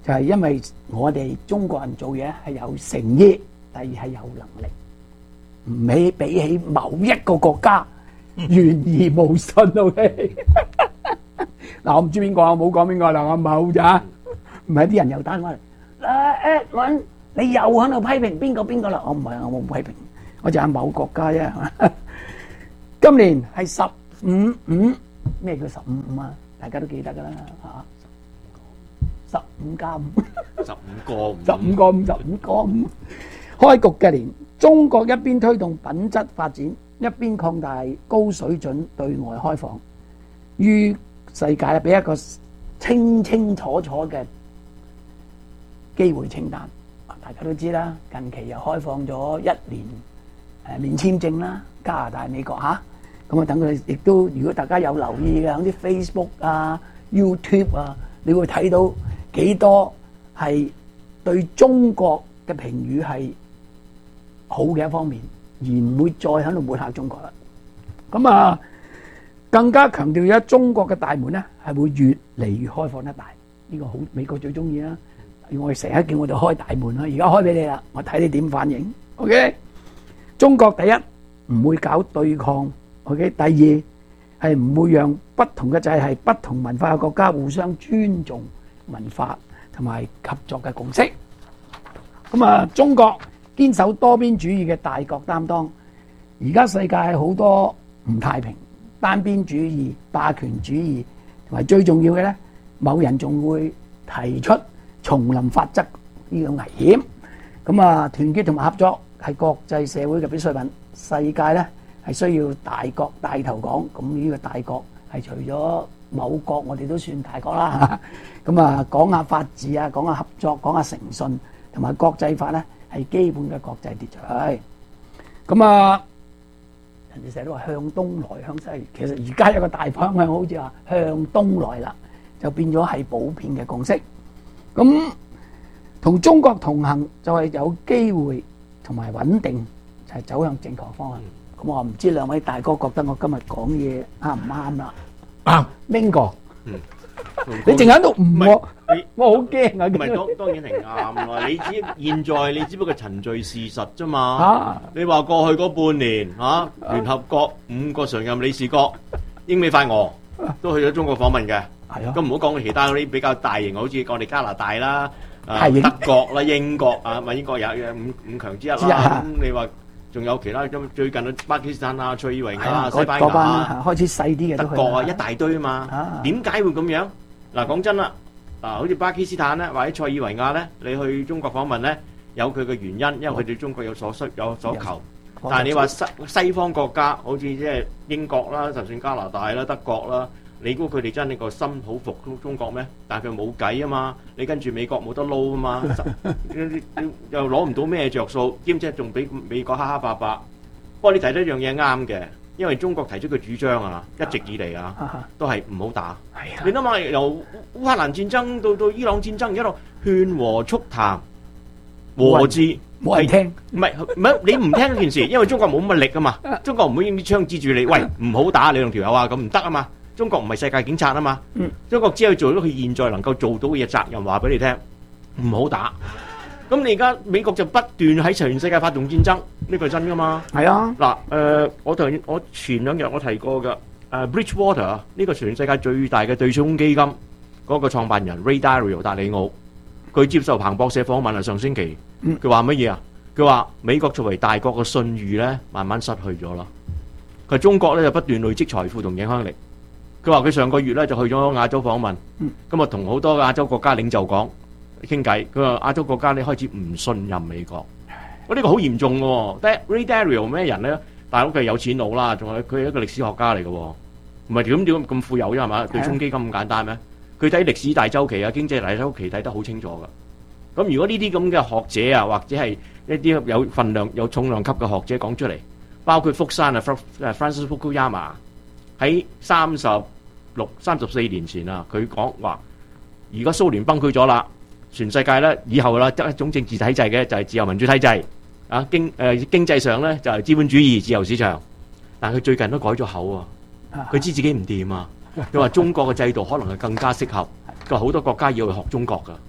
就係因為我哋中國人做嘢係有誠意，第二係有能力，唔比比起某一個國家懸而無信。OK， 嗱我唔知邊個，我冇講邊個啦，我冇咋，唔係啲人又打電話嚟，誒誒揾你又喺度批評邊個邊個啦？我唔係，我冇批評，我就係某國家啫。今年係十五五，咩叫十五五啊？大家都記得噶啦嚇，十五加五，
十五個五，
十五個五，十五個五。開局嘅年，中國一邊推動品質發展，一邊擴大高水準對外開放，於世界俾一個清清楚楚嘅機會清單。大家都知啦，近期又開放咗一年誒免簽證啦，加拿大、美國嚇。咁啊，等佢亦都，如果大家有留意嘅，喺啲 Facebook 啊、YouTube 啊，你會睇到幾多係對中國嘅評語係好嘅一方面，而唔會再喺度抹黑中國啦。咁啊，更加強調咗中國嘅大門咧，係會越嚟越開放得大。呢個好美國最中意啦，我哋成日叫我哋開大門啦，而家開俾你啦，我睇你點反應。OK， 中國第一唔會搞對抗。OK， 第二係唔會讓不同嘅制系、不同文化嘅國家互相尊重文化同埋合作嘅共識。咁啊，中國堅守多邊主義嘅大國擔當。而家世界好多唔太平，單邊主義、霸權主義，同埋最重要嘅咧，某人仲會提出叢林法則呢個危險。咁啊，團結同埋合作係國際社會嘅必需品。世界咧，係需要大國帶頭講，咁呢個大國係除咗某國，我哋都算大國啦。咁啊，講下法治啊，講下合作，講下誠信，同埋國際法咧係基本嘅國際秩序。咁啊，人哋成日都話向東來向西，其實而家有個大方向，好似話向東來啦，就變咗係普遍嘅共識。咁同中國同行就係有機會同埋穩定，就係走向正確方向。我唔知兩位大哥覺得我今日講嘢啱唔啱啦？啱，邊個？嗯，你淨喺度唔我，我好驚啊！
唔係當當然係啱啦。你只現在你只不過陳敘事實啫嘛。你話過去嗰半年嚇，聯合國五個常任理事國英美法俄都去咗中國訪問嘅。係啊。咁唔好講其他嗰啲比較大型，好似我哋加拿大啦、啊德國啦、英國啊，咪英國有有五五強之一啦。咁你話？仲有其他咁最近嘅巴基斯坦啊、塞爾維亞啊、西班牙啊，
開始細啲嘅
德國啊，一大堆啊嘛。點解會咁樣？嗱，講真啦，嗱，好似巴基斯坦咧，或者塞爾維亞咧，你去中國訪問咧，有佢嘅原因，因為佢對中國有所需、有所求。但係你話西西方國家，好似即係英國啦，就算加拿大啦、德國啦，你估佢哋真係個心好服中國咩？但係佢冇計啊嘛，你跟住美國冇得撈啊嘛，又攞唔到咩着數，兼且仲俾美國蝦蝦霸霸。不過你提出一樣嘢啱嘅，因為中國提出嘅主張啊，一直以嚟啊，都係唔好打。你諗下，由烏克蘭戰爭到到伊朗戰爭，一路勸和促談和治，
冇人聽。
唔係唔係，你唔聽呢件事，因為中國冇乜力啊嘛，中國唔會用啲槍指住你，喂，唔好打你兩條友啊，咁唔得啊嘛。中國唔係世界警察啊嘛，嗯、中國只係做咗佢現在能夠做到嘅嘢，責任話俾你聽，唔好打。咁你而家美國就不斷喺全世界發動戰爭，呢個係真噶嘛？係啊。嗱，誒，我同我前兩日我提過嘅，誒 Bridgewater 呢個全世界最大嘅對沖基金嗰個創辦人 Ray Dalio 達里奧，佢接受彭博社訪問啊，上星期，佢話乜嘢啊？佢話美國作為大國嘅信譽咧，慢慢失去咗啦。佢中國咧就不斷累積財富同影響力。佢話佢上個月咧就去咗亞洲訪問，咁啊同好多亞洲國家領袖講傾偈。佢話亞洲國家你開始唔信任美國，我呢個好嚴重嘅喎。Ray Dalio 咩人咧？大佬佢係有錢佬啦，仲係佢係一個歷史學家嚟嘅喎，唔係點點咁富有啫係嘛？對沖基金咁簡單咩？佢睇歷史大周期啊、經濟大周期睇得好清楚㗎。咁如果呢啲咁嘅學者啊，或者係一啲有份量、有重量級嘅學者講出嚟，包括福山啊 Francis Fukuyama 喺三十六、三十四年前啊，佢講話，如果蘇聯崩潰咗啦，全世界咧以後啦得一種政治體制嘅就係自由民主體制啊，經誒、呃、經濟上咧就係資本主義自由市場。但係佢最近都改咗口啊，佢知自己唔掂啊，佢話中國嘅制度可能係更加適合，佢話好多國家要去學中國㗎。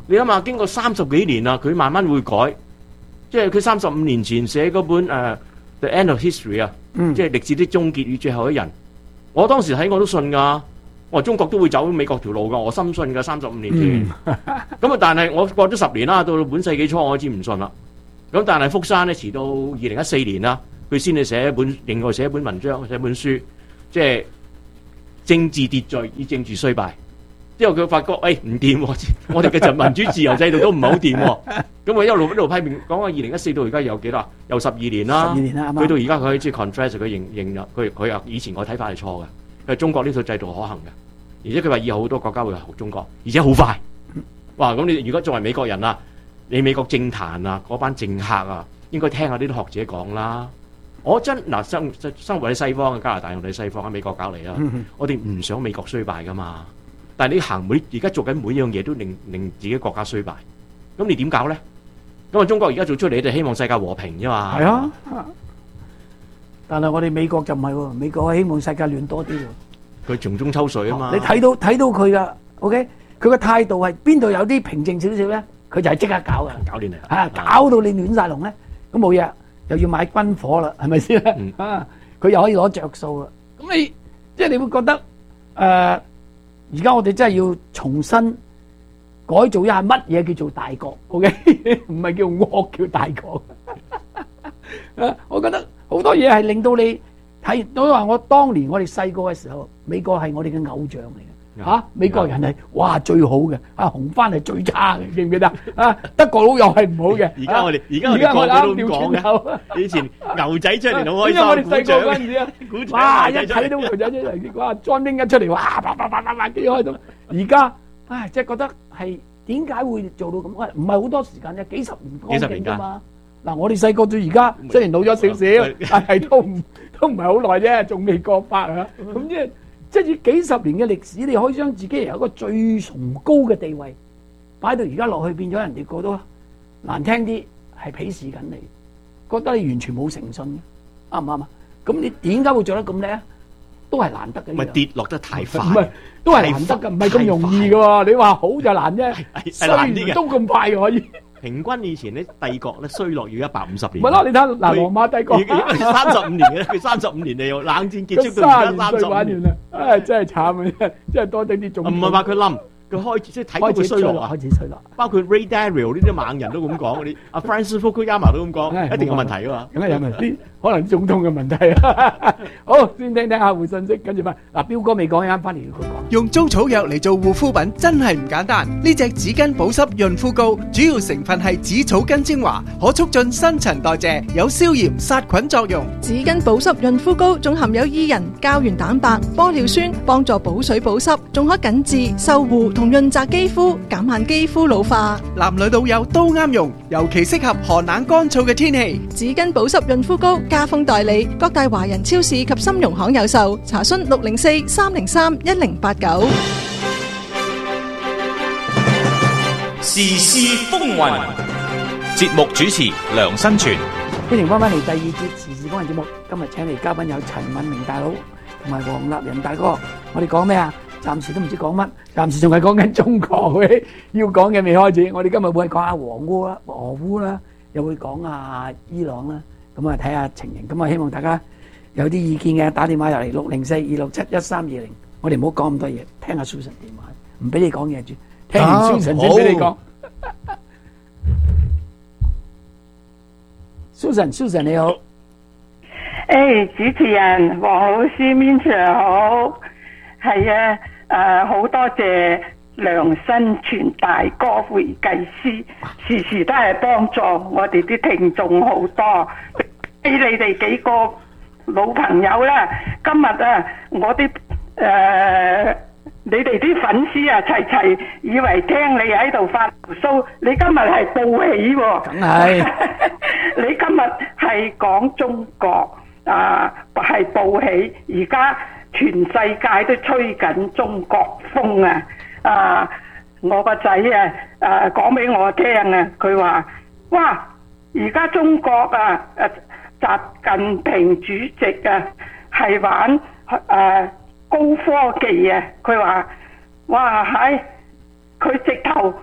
你諗下，經過三十幾年啦，佢慢慢會改，即係佢三十五年前寫嗰本誒、uh, The End of History 啊、嗯，即係歷史的終結與最後一人。我當時睇我都信㗎，我話中國都會走美國條路㗎，我深信㗎。三十五年前，咁啊、嗯，但係我過咗十年啦，到本世紀初我開始唔信啦。咁但係福山咧，遲到二零一四年啦，佢先至寫一本，另外寫一本文章，寫一本書，即係政治秩序與政治衰敗。之後佢發覺，誒唔掂喎，我哋嘅就民主自由制度都唔係好掂喎。咁我一路一路批評，講話二零一四到而家有幾多啊？有十二年啦。十二年啦，佢到而家佢即係 confess，佢認認啦，佢佢話以前我睇法係錯嘅，佢係中國呢套制度可行嘅，而且佢話以後好多國家會學中國，而且好快。哇！咁你如果作為美國人啊，你美國政壇啊嗰班政客啊，應該聽下呢啲學者講啦。我真嗱生生活喺西方嘅加拿大，我哋西方喺美國搞嚟啦，嗯、我哋唔想美國衰敗噶嘛。但係你行每而家做緊每樣嘢都令令自己國家衰敗，咁你點搞咧？咁啊，中國而家做出嚟就希望世界和平啫嘛。
係啊，但係我哋美國就唔係喎，美國希望世界亂多啲喎。
佢從中抽水啊嘛。
你睇到睇到佢噶 ，OK，佢個態度係邊度有啲平靜少少咧，佢就係即刻搞噶，
搞亂嚟
啊，搞到你亂晒龍咧，咁冇嘢，又要買軍火啦，係咪先啊？佢又可以攞着數啦。咁你即係你會覺得誒？呃而家我哋真係要重新改造一下乜嘢叫做大國 ，OK？ 唔係叫惡叫大國。啊，我覺得好多嘢係令到你睇，我話我當年我哋細個嘅時候，美國係我哋嘅偶像嚟嘅，嚇、啊、美國人係哇最好嘅，啊紅番係最差嘅，記唔記得？啊德國佬又係唔好嘅。
而家我哋而家我哋個個都咁講嘅。以前牛仔出嚟好開心，
我哋細個嗰陣時啊，
鼓
哇一睇到牛仔出嚟，哇 John Wayne一出嚟，哇啪啪啪啪啪幾開心。而家唉，即係覺得係點解會做到咁？唔係好多時間啫，幾十年光景㗎嘛。嗱，我哋細個到而家雖然老咗少少，但係都唔都唔係好耐啫，仲未過百啊。咁即係即係以幾十年嘅歷史，你可以將自己由一個最崇高嘅地位擺到而家落去，變咗人哋覺得難聽啲係鄙視緊你，覺得你完全冇誠信嘅，啱唔啱啊？咁你點解會做得咁叻？都係難得嘅。
咪跌落得太快，
唔係都係難得嘅，唔係咁容易嘅喎。你話好就難啫，衰都咁快可以。
平均以前咧帝國咧衰落要一百五十年。
咪咯，你睇嗱羅馬帝國
三十五年嘅，佢三十五年嚟又冷戰結束到而家三十五年啦，
唉真係慘啊！真係多啲啲種。
唔係話佢冧。佢開始即係睇到佢衰落啊！
開始衰落，
包括 Ray Dalio 呢啲猛人都咁講，嗰啲阿 Francis Fukuyama 都咁講，一定有問題噶嘛。
梗係有問題，可能總統嘅問題啊！好，先聽聽客戶信息，跟住翻嗱，彪哥未講啱，翻嚟佢講。
用中草藥嚟做護膚品真係唔簡單。呢隻紙巾保濕潤膚膏主要成分係紫草根精華，可促進新陳代謝，有消炎殺菌作用。
紙巾保濕潤膚膏仲含有伊人、膠原蛋白、玻尿酸，幫助補水保濕，仲可緊致、修護同潤澤肌膚，減慢肌膚老化。
男女老幼都啱用，尤其適合寒冷乾燥嘅天氣。
紙巾保濕潤膚膏家豐代理，各大華人超市及參茸行有售。查詢六零四三零三一零八九。
時事風雲，節目主持梁新全。
歡迎翻返嚟第二節時事風雲節目。今日請嚟嘉賓有陳敏明大佬同埋黃立仁大哥。我哋講咩啊？暫時都唔知講乜，暫時仲係講緊中國嘅，要講嘅未開始。我哋今日會講下俄烏啦、俄烏啦，又會講下伊朗啦。咁啊睇下情形。咁啊希望大家有啲意見嘅，打電話入嚟六零四二六七一三二零。我哋唔好講咁多嘢，聽下 Susan 電話，唔俾你講嘢住，聽完 Susan 先俾你講。Susan，Susan 你好。
誒，主持人黃老師 Minsir 好。係啊，誒好多謝梁新全大哥會計師，時時都係幫助我哋啲聽眾好多。俾你哋幾個老朋友啦，今日啊，我啲誒你哋啲粉絲啊齊齊以為聽你喺度發牢騷，你今日係報喜喎。
梗係，
你今日係講中國啊，係報喜，而家。全世界都吹緊中國風啊！啊，我個仔啊，誒講俾我聽啊，佢話：哇，而家中國啊，誒習近平主席啊，係玩誒、啊、高科技啊！佢話：哇，係佢直頭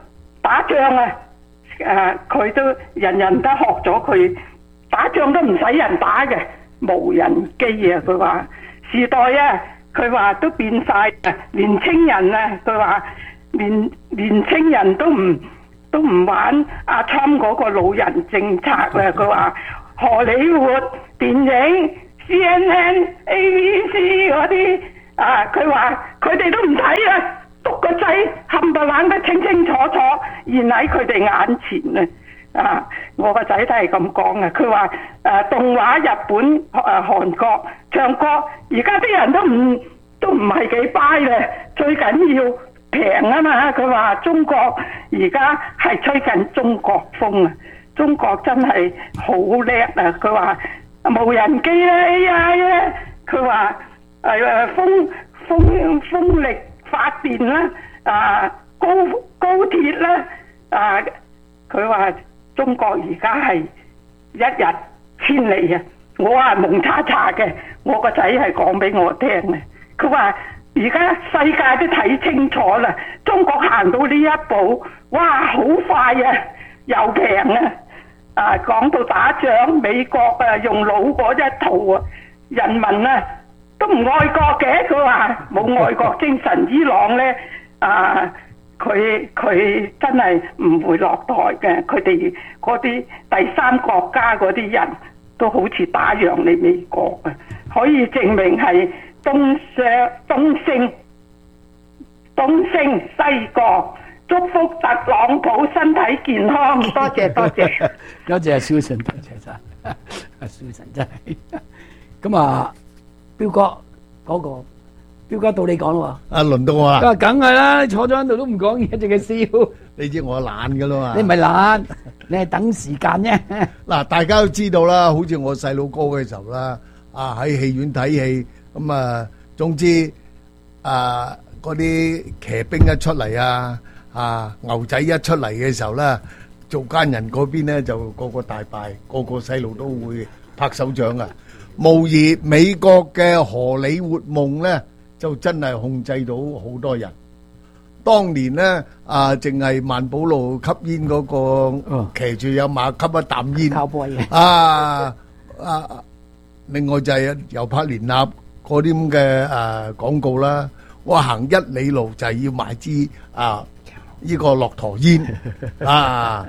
打仗啊，誒佢都人人都學咗佢打仗都唔使人打嘅無人機啊！佢話時代啊，佢話都變晒啊！年青人啊，佢話年年青人都唔都唔玩阿川嗰個老人政策啊！佢話荷里活電影、C N N、A B C 嗰啲啊，佢話佢哋都唔睇啊！篤個掣冚唪唥得清清楚楚，現喺佢哋眼前啊！啊，我個仔都係咁講啊！佢話誒動畫日本誒、呃、韓國唱歌，而家啲人都唔都唔係幾 buy 咧，最緊要平啊嘛！佢話中國而家係吹緊中國風啊！中國真係好叻啊！佢話無人機啦 A I 咧，佢話誒風風風力發電啦，啊高高鐵啦，啊佢話中國而家係一日千里啊！我係蒙查查嘅，我個仔係講俾我聽嘅。佢話而家世界都睇清楚啦，中國行到呢一步，哇好快啊，又平啊！啊講到打仗，美國啊用老嗰一套啊，人民啊都唔愛國嘅，佢話冇愛國精神。伊朗咧啊，佢佢真係唔會落台嘅，佢哋嗰啲第三國家嗰啲人都好似打洋你美國啊，可以證明係東上東升東升西降。祝福特朗普身體健康，多謝多謝，
多謝阿蕭神，多謝晒阿蕭神真係。咁啊，彪哥嗰個，彪哥到你講咯喎。
啊，輪到我啦。
啊，梗係啦，你坐咗喺度都唔講嘢，淨係笑。
你知我懶噶啦嘛？
你唔係懶，你係等時間啫。
嗱，大家都知道啦，好似我細佬哥嘅時候啦，啊喺戲院睇戲，咁啊，總之啊嗰啲騎兵一出嚟啊。啊！牛仔一出嚟嘅時候咧，做奸人嗰邊咧就個個大敗，個個細路都會拍手掌啊！無疑美國嘅荷里活夢咧，就真係控制到好多人。當年咧啊，淨係萬寶路吸煙嗰個騎住有馬吸一啖煙，啊啊！另外就係又拍連納嗰啲咁嘅誒廣告啦。我行一里路就係要買支啊！呢個駱駝煙啊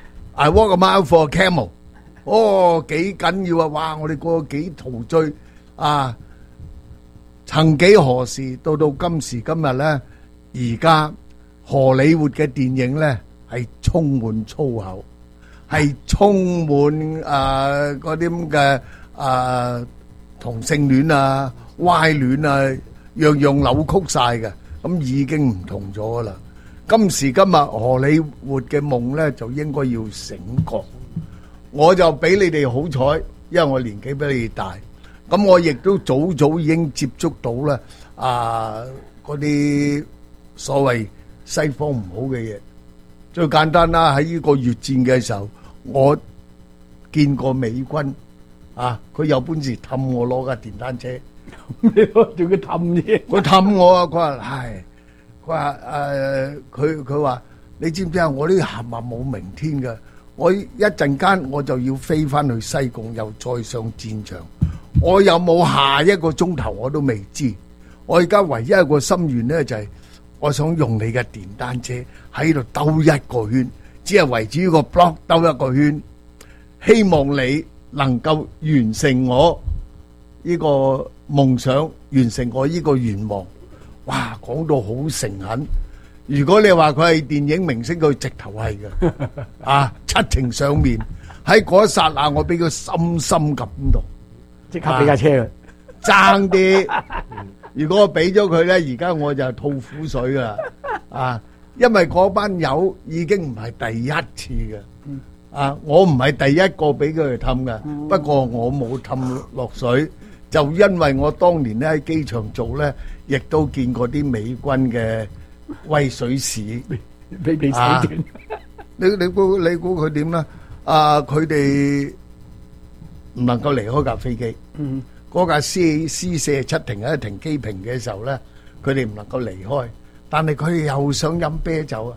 ！I walk a mile for a camel。哦，幾緊要啊！哇！我哋過幾陶醉啊！曾幾何時到到今時今日咧，而家荷里活嘅電影咧係充滿粗口，係充滿啊嗰啲咁嘅啊同性戀啊、歪戀啊，樣樣扭曲晒嘅，咁已經唔同咗噶啦。今時今日荷里活嘅夢咧就應該要醒覺，我就比你哋好彩，因為我年紀比你哋大，咁我亦都早早已經接觸到咧啊嗰啲所謂西方唔好嘅嘢。最簡單啦，喺呢個越戰嘅時候，我見過美軍啊，佢有本事氹我攞架電單車，
你攞住佢氹啫，
佢氹我啊！佢話唉。佢話誒，佢佢話你知唔知啊？我呢啲冚唪冇明天嘅，我一陣間我就要飛翻去西貢，又再上戰場。我有冇下一個鐘頭我都未知。我而家唯一一個心願咧，就係、是、我想用你嘅電單車喺度兜一個圈，只係圍住呢個 block 兜一個圈。希望你能夠完成我呢個夢想，完成我呢個願望。哇，講到好誠懇。如果你話佢係電影明星，佢直頭係嘅。啊，七情上面喺嗰一剎那，我俾佢深深感動，
即刻俾架車佢，
爭啲。如果我俾咗佢咧，而家我就吐苦水噶啦。啊，因為嗰班友已經唔係第一次嘅。啊，我唔係第一個俾佢哋氹嘅，不過我冇氹落水。就因為我當年咧喺機場做咧，亦都見過啲美軍嘅威水史，
俾俾手段。
你你估你估佢點咧？啊，佢哋唔能夠離開架飛機。嗯，嗰架 C C 四十七停喺停機坪嘅時候咧，佢哋唔能夠離開。但係佢哋又想飲啤酒啊！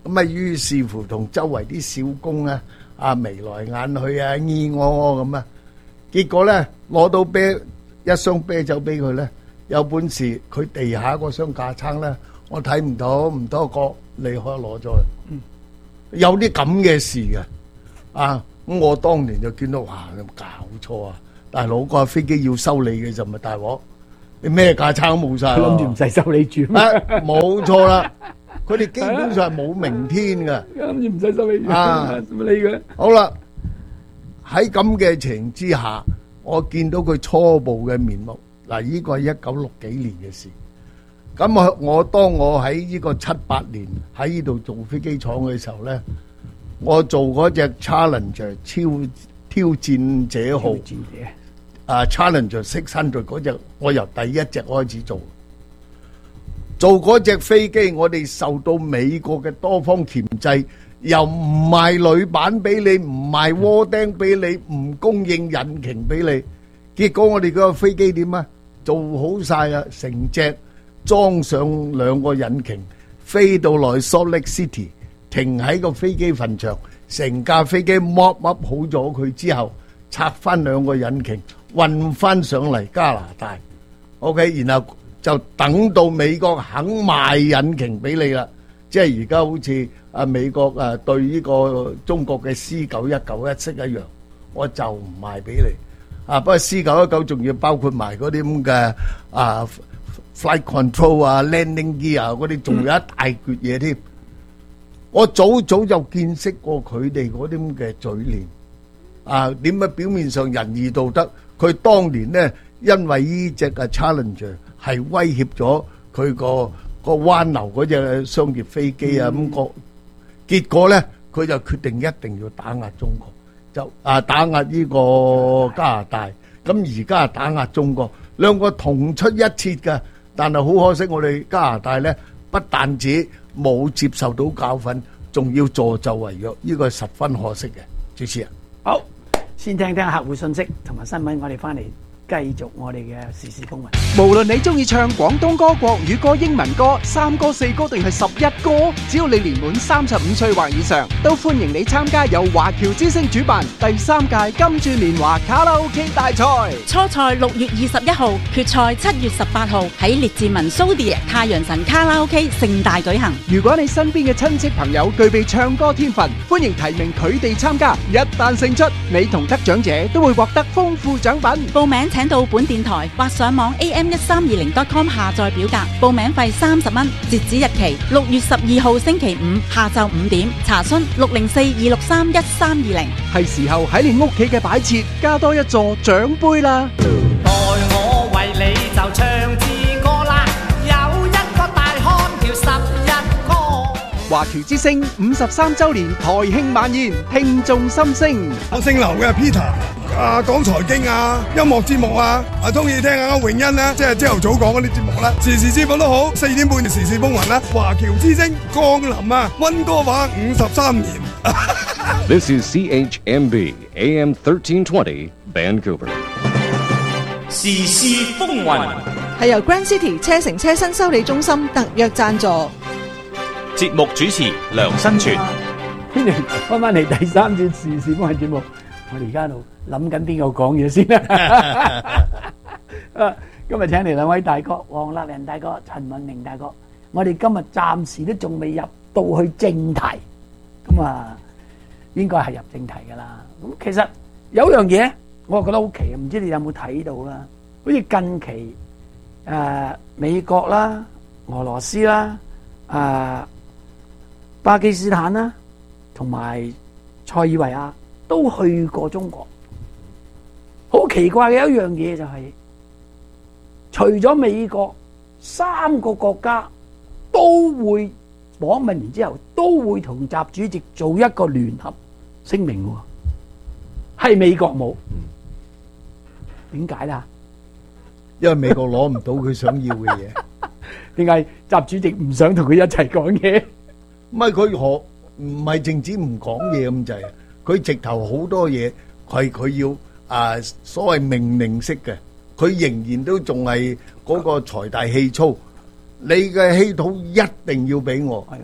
咁啊，於是乎同周圍啲小工啊，啊眉來眼去啊，意我我咁啊，結果咧攞到啤一箱啤酒俾佢咧，有本事佢地下嗰箱架撐咧，我睇唔到，唔多覺你可以攞咗去。
嗯，
有啲咁嘅事嘅，啊咁我當年就見到哇，有冇搞錯啊！大佬個飛機要收你嘅就咪大鑊，你咩架撐都冇晒，
諗住唔使收你住咩？
冇錯啦，佢哋基本上係冇明天嘅，
諗住唔使收你住
啊，
乜理佢？
好啦，喺咁嘅情形之下，我見到佢初步嘅面目。嗱，呢個係一九六幾年嘅事。咁我我當我喺呢個七八年喺呢度做飛機廠嘅時候咧，我做嗰隻 Challenger 超挑戰者號，啊 Challenger six hundred嗰隻，我由第一隻開始做。做嗰隻飛機，我哋受到美國嘅多方鉗制，又唔賣鋁板俾你，唔賣窩釘俾你，唔供應引擎俾你。結果我哋嗰個飛機點啊？做好晒啦，成隻裝上兩個引擎，飛到來 Salt Lake City，停喺個飛機墳場，成架飛機 mop up 好咗佢之後，拆翻兩個引擎，運翻上嚟加拿大。OK， 然後就等到美國肯賣引擎俾你啦，即係而家好似啊美國啊對呢個中國嘅 C 九一九一式一樣，我就唔賣俾你。啊！不過 C 九一九仲要包括埋嗰啲咁嘅啊 flight control 啊 landing gear 啊嗰啲，仲有一大橛嘢添。我早早就見識過佢哋嗰啲咁嘅嘴臉啊！點解表面上仁義道德？佢當年咧，因為呢隻嘅 Challenger 係威脅咗佢個個灣流嗰隻商業飛機啊咁個，結果咧佢就決定一定要打壓中國。就啊打壓呢個加拿大，咁而家打壓中國，兩個同出一轍嘅，但係好可惜，我哋加拿大咧不但止冇接受到教訓，仲要助紂為虐，呢個係十分可惜嘅。主持人，
好，先聽聽客戶信息同埋新聞，我哋翻嚟繼續我哋嘅時事風雲。
無論你中意唱廣東歌、國語歌、英文歌、三歌、四歌定係十一歌，只要你年滿三十五歲或以上，都歡迎你參加由華僑之聲主辦第三屆金鑽年華卡拉 OK 大賽。
初賽六月二十一號，決賽七月十八號喺列治文蘇迪太陽神卡拉 OK 盛大舉行。
如果你身邊嘅親戚朋友具備唱歌天分，歡迎提名佢哋參加。一旦勝出，你同得獎者都會獲得豐富獎品。
報名請到本電台或上網 A M 一三二零 dot com 下載表格，報名費三十蚊，截止日期六月十二號星期五下晝五點。查詢六零四二六三一三二零。
係時候喺你屋企嘅擺設加多一座獎杯啦！
待我為你就唱支歌啦，有一個大漢叫十一哥。
華僑之聲五十三週年台慶晚宴，聽眾心聲。
我姓劉嘅 Peter。啊，講財經啊，音樂節目啊，啊中意聽下詠欣啦，即係朝頭早講嗰啲節目啦，時時節目都好，四點半嘅時事風雲啦，華僑之聲降臨啊，溫哥華五十三年。
This is C H M B A M thirteen twenty Vancouver。
時事風雲
係由 Grand City 車城車新修理中心特約贊助。
節目主持梁新全。
歡迎翻返嚟第三節時事風雲節目。我哋而家喺度諗緊邊個講嘢先啦。今日請嚟兩位大哥，黃立仁大哥、陳文明大哥。我哋今日暫時都仲未入到去正題，咁啊，應該係入正題噶啦。咁其實有樣嘢，我覺得好奇，唔知你有冇睇到啦？好似近期誒美國啦、俄羅斯啦、誒巴基斯坦啦，同埋塞爾維亞。都去過中國，好奇怪嘅一樣嘢就係、是，除咗美國，三個國家都會訪問完之後，都會同習主席做一個聯合聲明喎，係美國冇，點解啦？
因為美國攞唔到佢想要嘅嘢。
點解習主席唔想同佢一齊講嘢？
唔係佢可唔係淨止唔講嘢咁滯啊？佢直頭好多嘢，係佢要啊所謂命令式嘅，佢仍然都仲係嗰個財大氣粗。你嘅稀土一定要俾我，
係啊，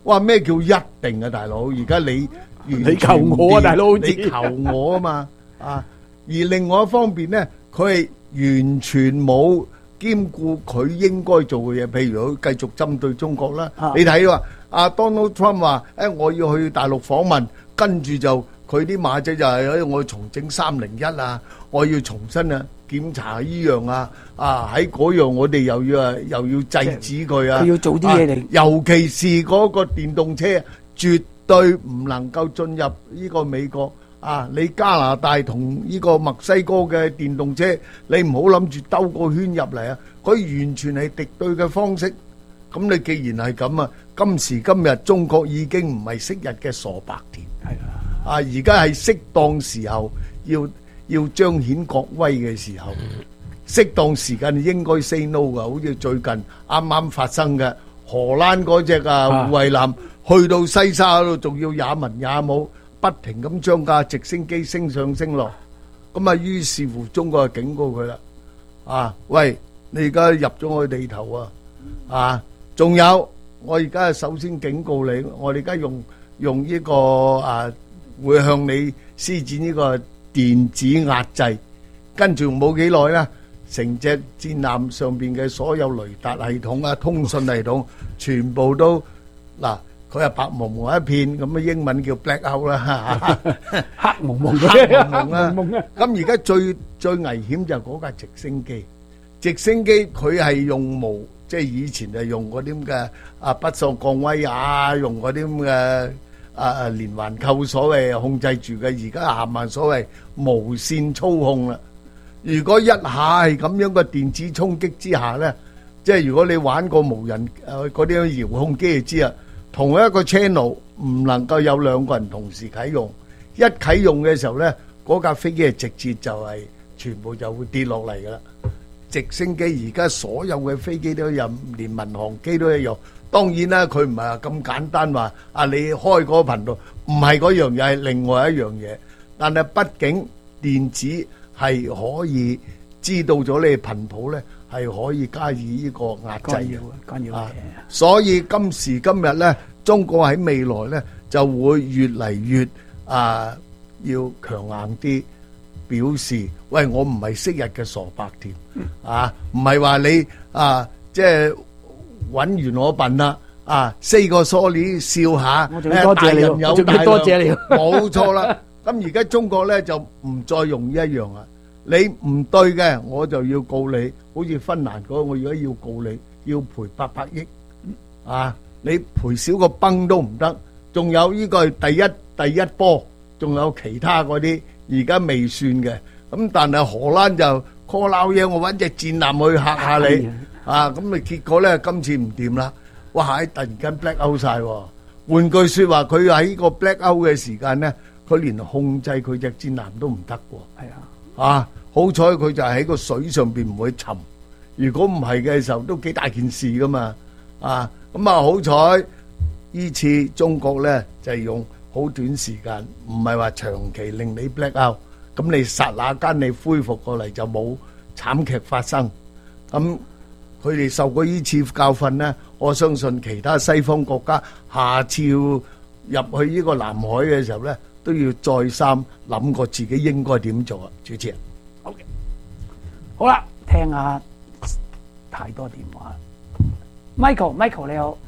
哇！咩叫一定啊，大佬？而家你
你求我啊，大佬，
你求我啊嘛啊！而另外一方面咧，佢係完全冇兼顧佢應該做嘅嘢，譬如佢繼續針對中國啦。
啊
你睇話阿 Donald Trump 話：誒我要去大陸訪問，跟住就佢啲馬仔就係誒我要重整三零一啊，我要重新啊檢查依樣啊，啊喺嗰樣我哋又要啊又要制止佢啊。
佢要做啲嘢嚟
啊尤其是嗰個電動車，絕對唔能夠進入呢個美國。啊！你加拿大同呢個墨西哥嘅電動車，你唔好諗住兜個圈入嚟啊！佢完全係敵對嘅方式。咁你既然係咁啊，今時今日中國已經唔係昔日嘅傻白甜，係啊！啊，而家係適當時候要要彰顯國威嘅時候，適當時間應該 say no 噶。好似最近啱啱發生嘅荷蘭嗰隻啊護衛艦去到西沙嗰度，仲要也文也武。不停咁將架直升機升上升落，咁啊於是乎中國就警告佢啦，啊喂，你而家入咗我地頭啊，啊，仲有我而家首先警告你，我哋而家用用呢個啊會向你施展呢個電子壓制，跟住冇幾耐啦，成隻戰艦上邊嘅所有雷達系統啊、通訊系統全部都嗱。佢係白蒙蒙一片，咁嘅英文叫 black out 啦，
黑蒙蒙
黑蒙蒙啦。咁而家最最危險就係嗰架直升機，直升機佢係用無，即係以前係用嗰啲咁嘅啊不鏽鋼威啊，用嗰啲咁嘅啊啊連環扣所謂控制住嘅，而家行埋所謂無線操控啦。如果一下係咁樣嘅電子衝擊之下咧，即係如果你玩過無人誒嗰啲遙控機就知啊。同一個 channel 唔能夠有兩個人同時啟用，一啟用嘅時候咧，嗰架飛機係直接就係全部就會跌落嚟噶啦。直升機而家所有嘅飛機都有，連民航機都一樣。當然啦，佢唔係話咁簡單話啊，你開嗰個頻道唔係嗰樣嘢，係另外一樣嘢。但係畢竟電子係可以知道咗你頻譜咧。係可以加以呢個壓制嘅，
干擾嘅。
所以今時今日咧，中國喺未來咧就會越嚟越啊，要強硬啲表示，喂，我唔係昔日嘅傻白甜啊，唔係話你啊，即係揾完我笨啦啊，say 個 sorry 笑下，
我仲要多謝你，我仲要多謝你，
冇錯啦。咁而家中國咧就唔再用呢一樣啦。你唔對嘅，我就要告你。好似芬蘭嗰個，我而家要告你，要賠八百億啊！你賠少個崩都唔得。仲有呢個係第一第一波，仲有其他嗰啲而家未算嘅。咁但係荷蘭就 call 撈嘢，我揾隻戰艦去嚇下你啊！咁咪結果咧，今次唔掂啦！哇！喺突然間 black out 曬喎。換句説話，佢喺個 black out 嘅時間咧，佢連控制佢隻戰艦都唔得喎。
係啊。
啊！好彩佢就喺個水上邊唔會沉，如果唔係嘅時候都幾大件事噶嘛。啊！咁啊好彩呢次中國咧就係用好短時間，唔係話長期令你 black out，咁你剎那間你恢復過嚟就冇慘劇發生。咁佢哋受過呢次教訓咧，我相信其他西方國家下次要入去呢個南海嘅時候咧，都要再三諗過自己應該點做啊！主持人，
好嘅，好啦，聽下太多電話。Michael，Michael 你好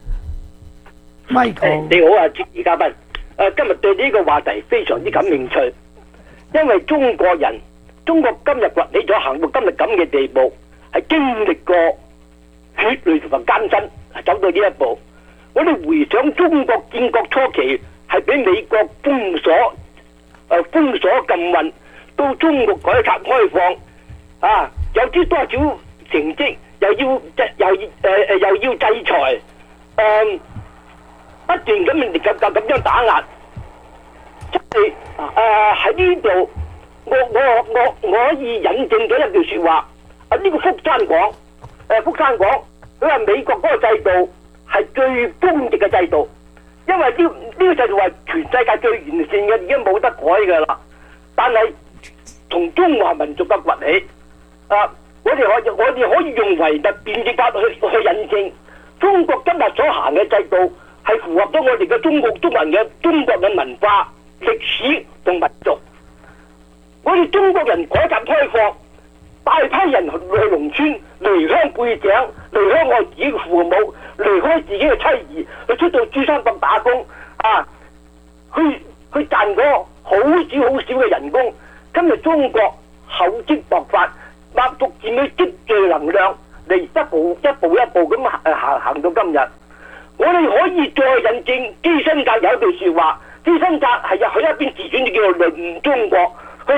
，Michael
你好啊，主持嘉賓。誒，今日對呢個話題非常之感興趣，因為中國人，中國今日崛起咗，行到今日咁嘅地步，係經歷過血淚同埋艱辛，走到呢一步。我哋回想中國建國初期，係俾美國封鎖、誒、呃、封鎖禁運，到中國改革開放，啊，有啲多少成績，又要制又誒誒、呃、又要制裁，誒、呃、不斷咁嚟咁咁咁樣打壓，即係誒喺呢度，我我我我可以引證咗一句説話，啊呢、這個福山講，誒、呃、福山講，佢話美國嗰個制度係最公正嘅制度。因為呢呢個制度係全世界最完善嘅，已經冇得改㗎啦。但係從中華民族嘅崛起，啊，我哋可以我哋可以用唯物辯證法去去引證，中國今日所行嘅制度係係符合咗我哋嘅中國中國人嘅中國嘅文化、歷史同民族。我哋中國人改革開放，大批人去農村離鄉背井，離開我自己嘅父母，離開自己嘅妻兒，去出到珠三角打工啊，去去賺嗰好少好少嘅人工。今日中國厚積薄發，逐逐漸去積聚能量，嚟一步一步一步咁行行行到今日。我哋可以再引證基辛格有一句説話，基辛格係入去一邊自傳就叫做論中國。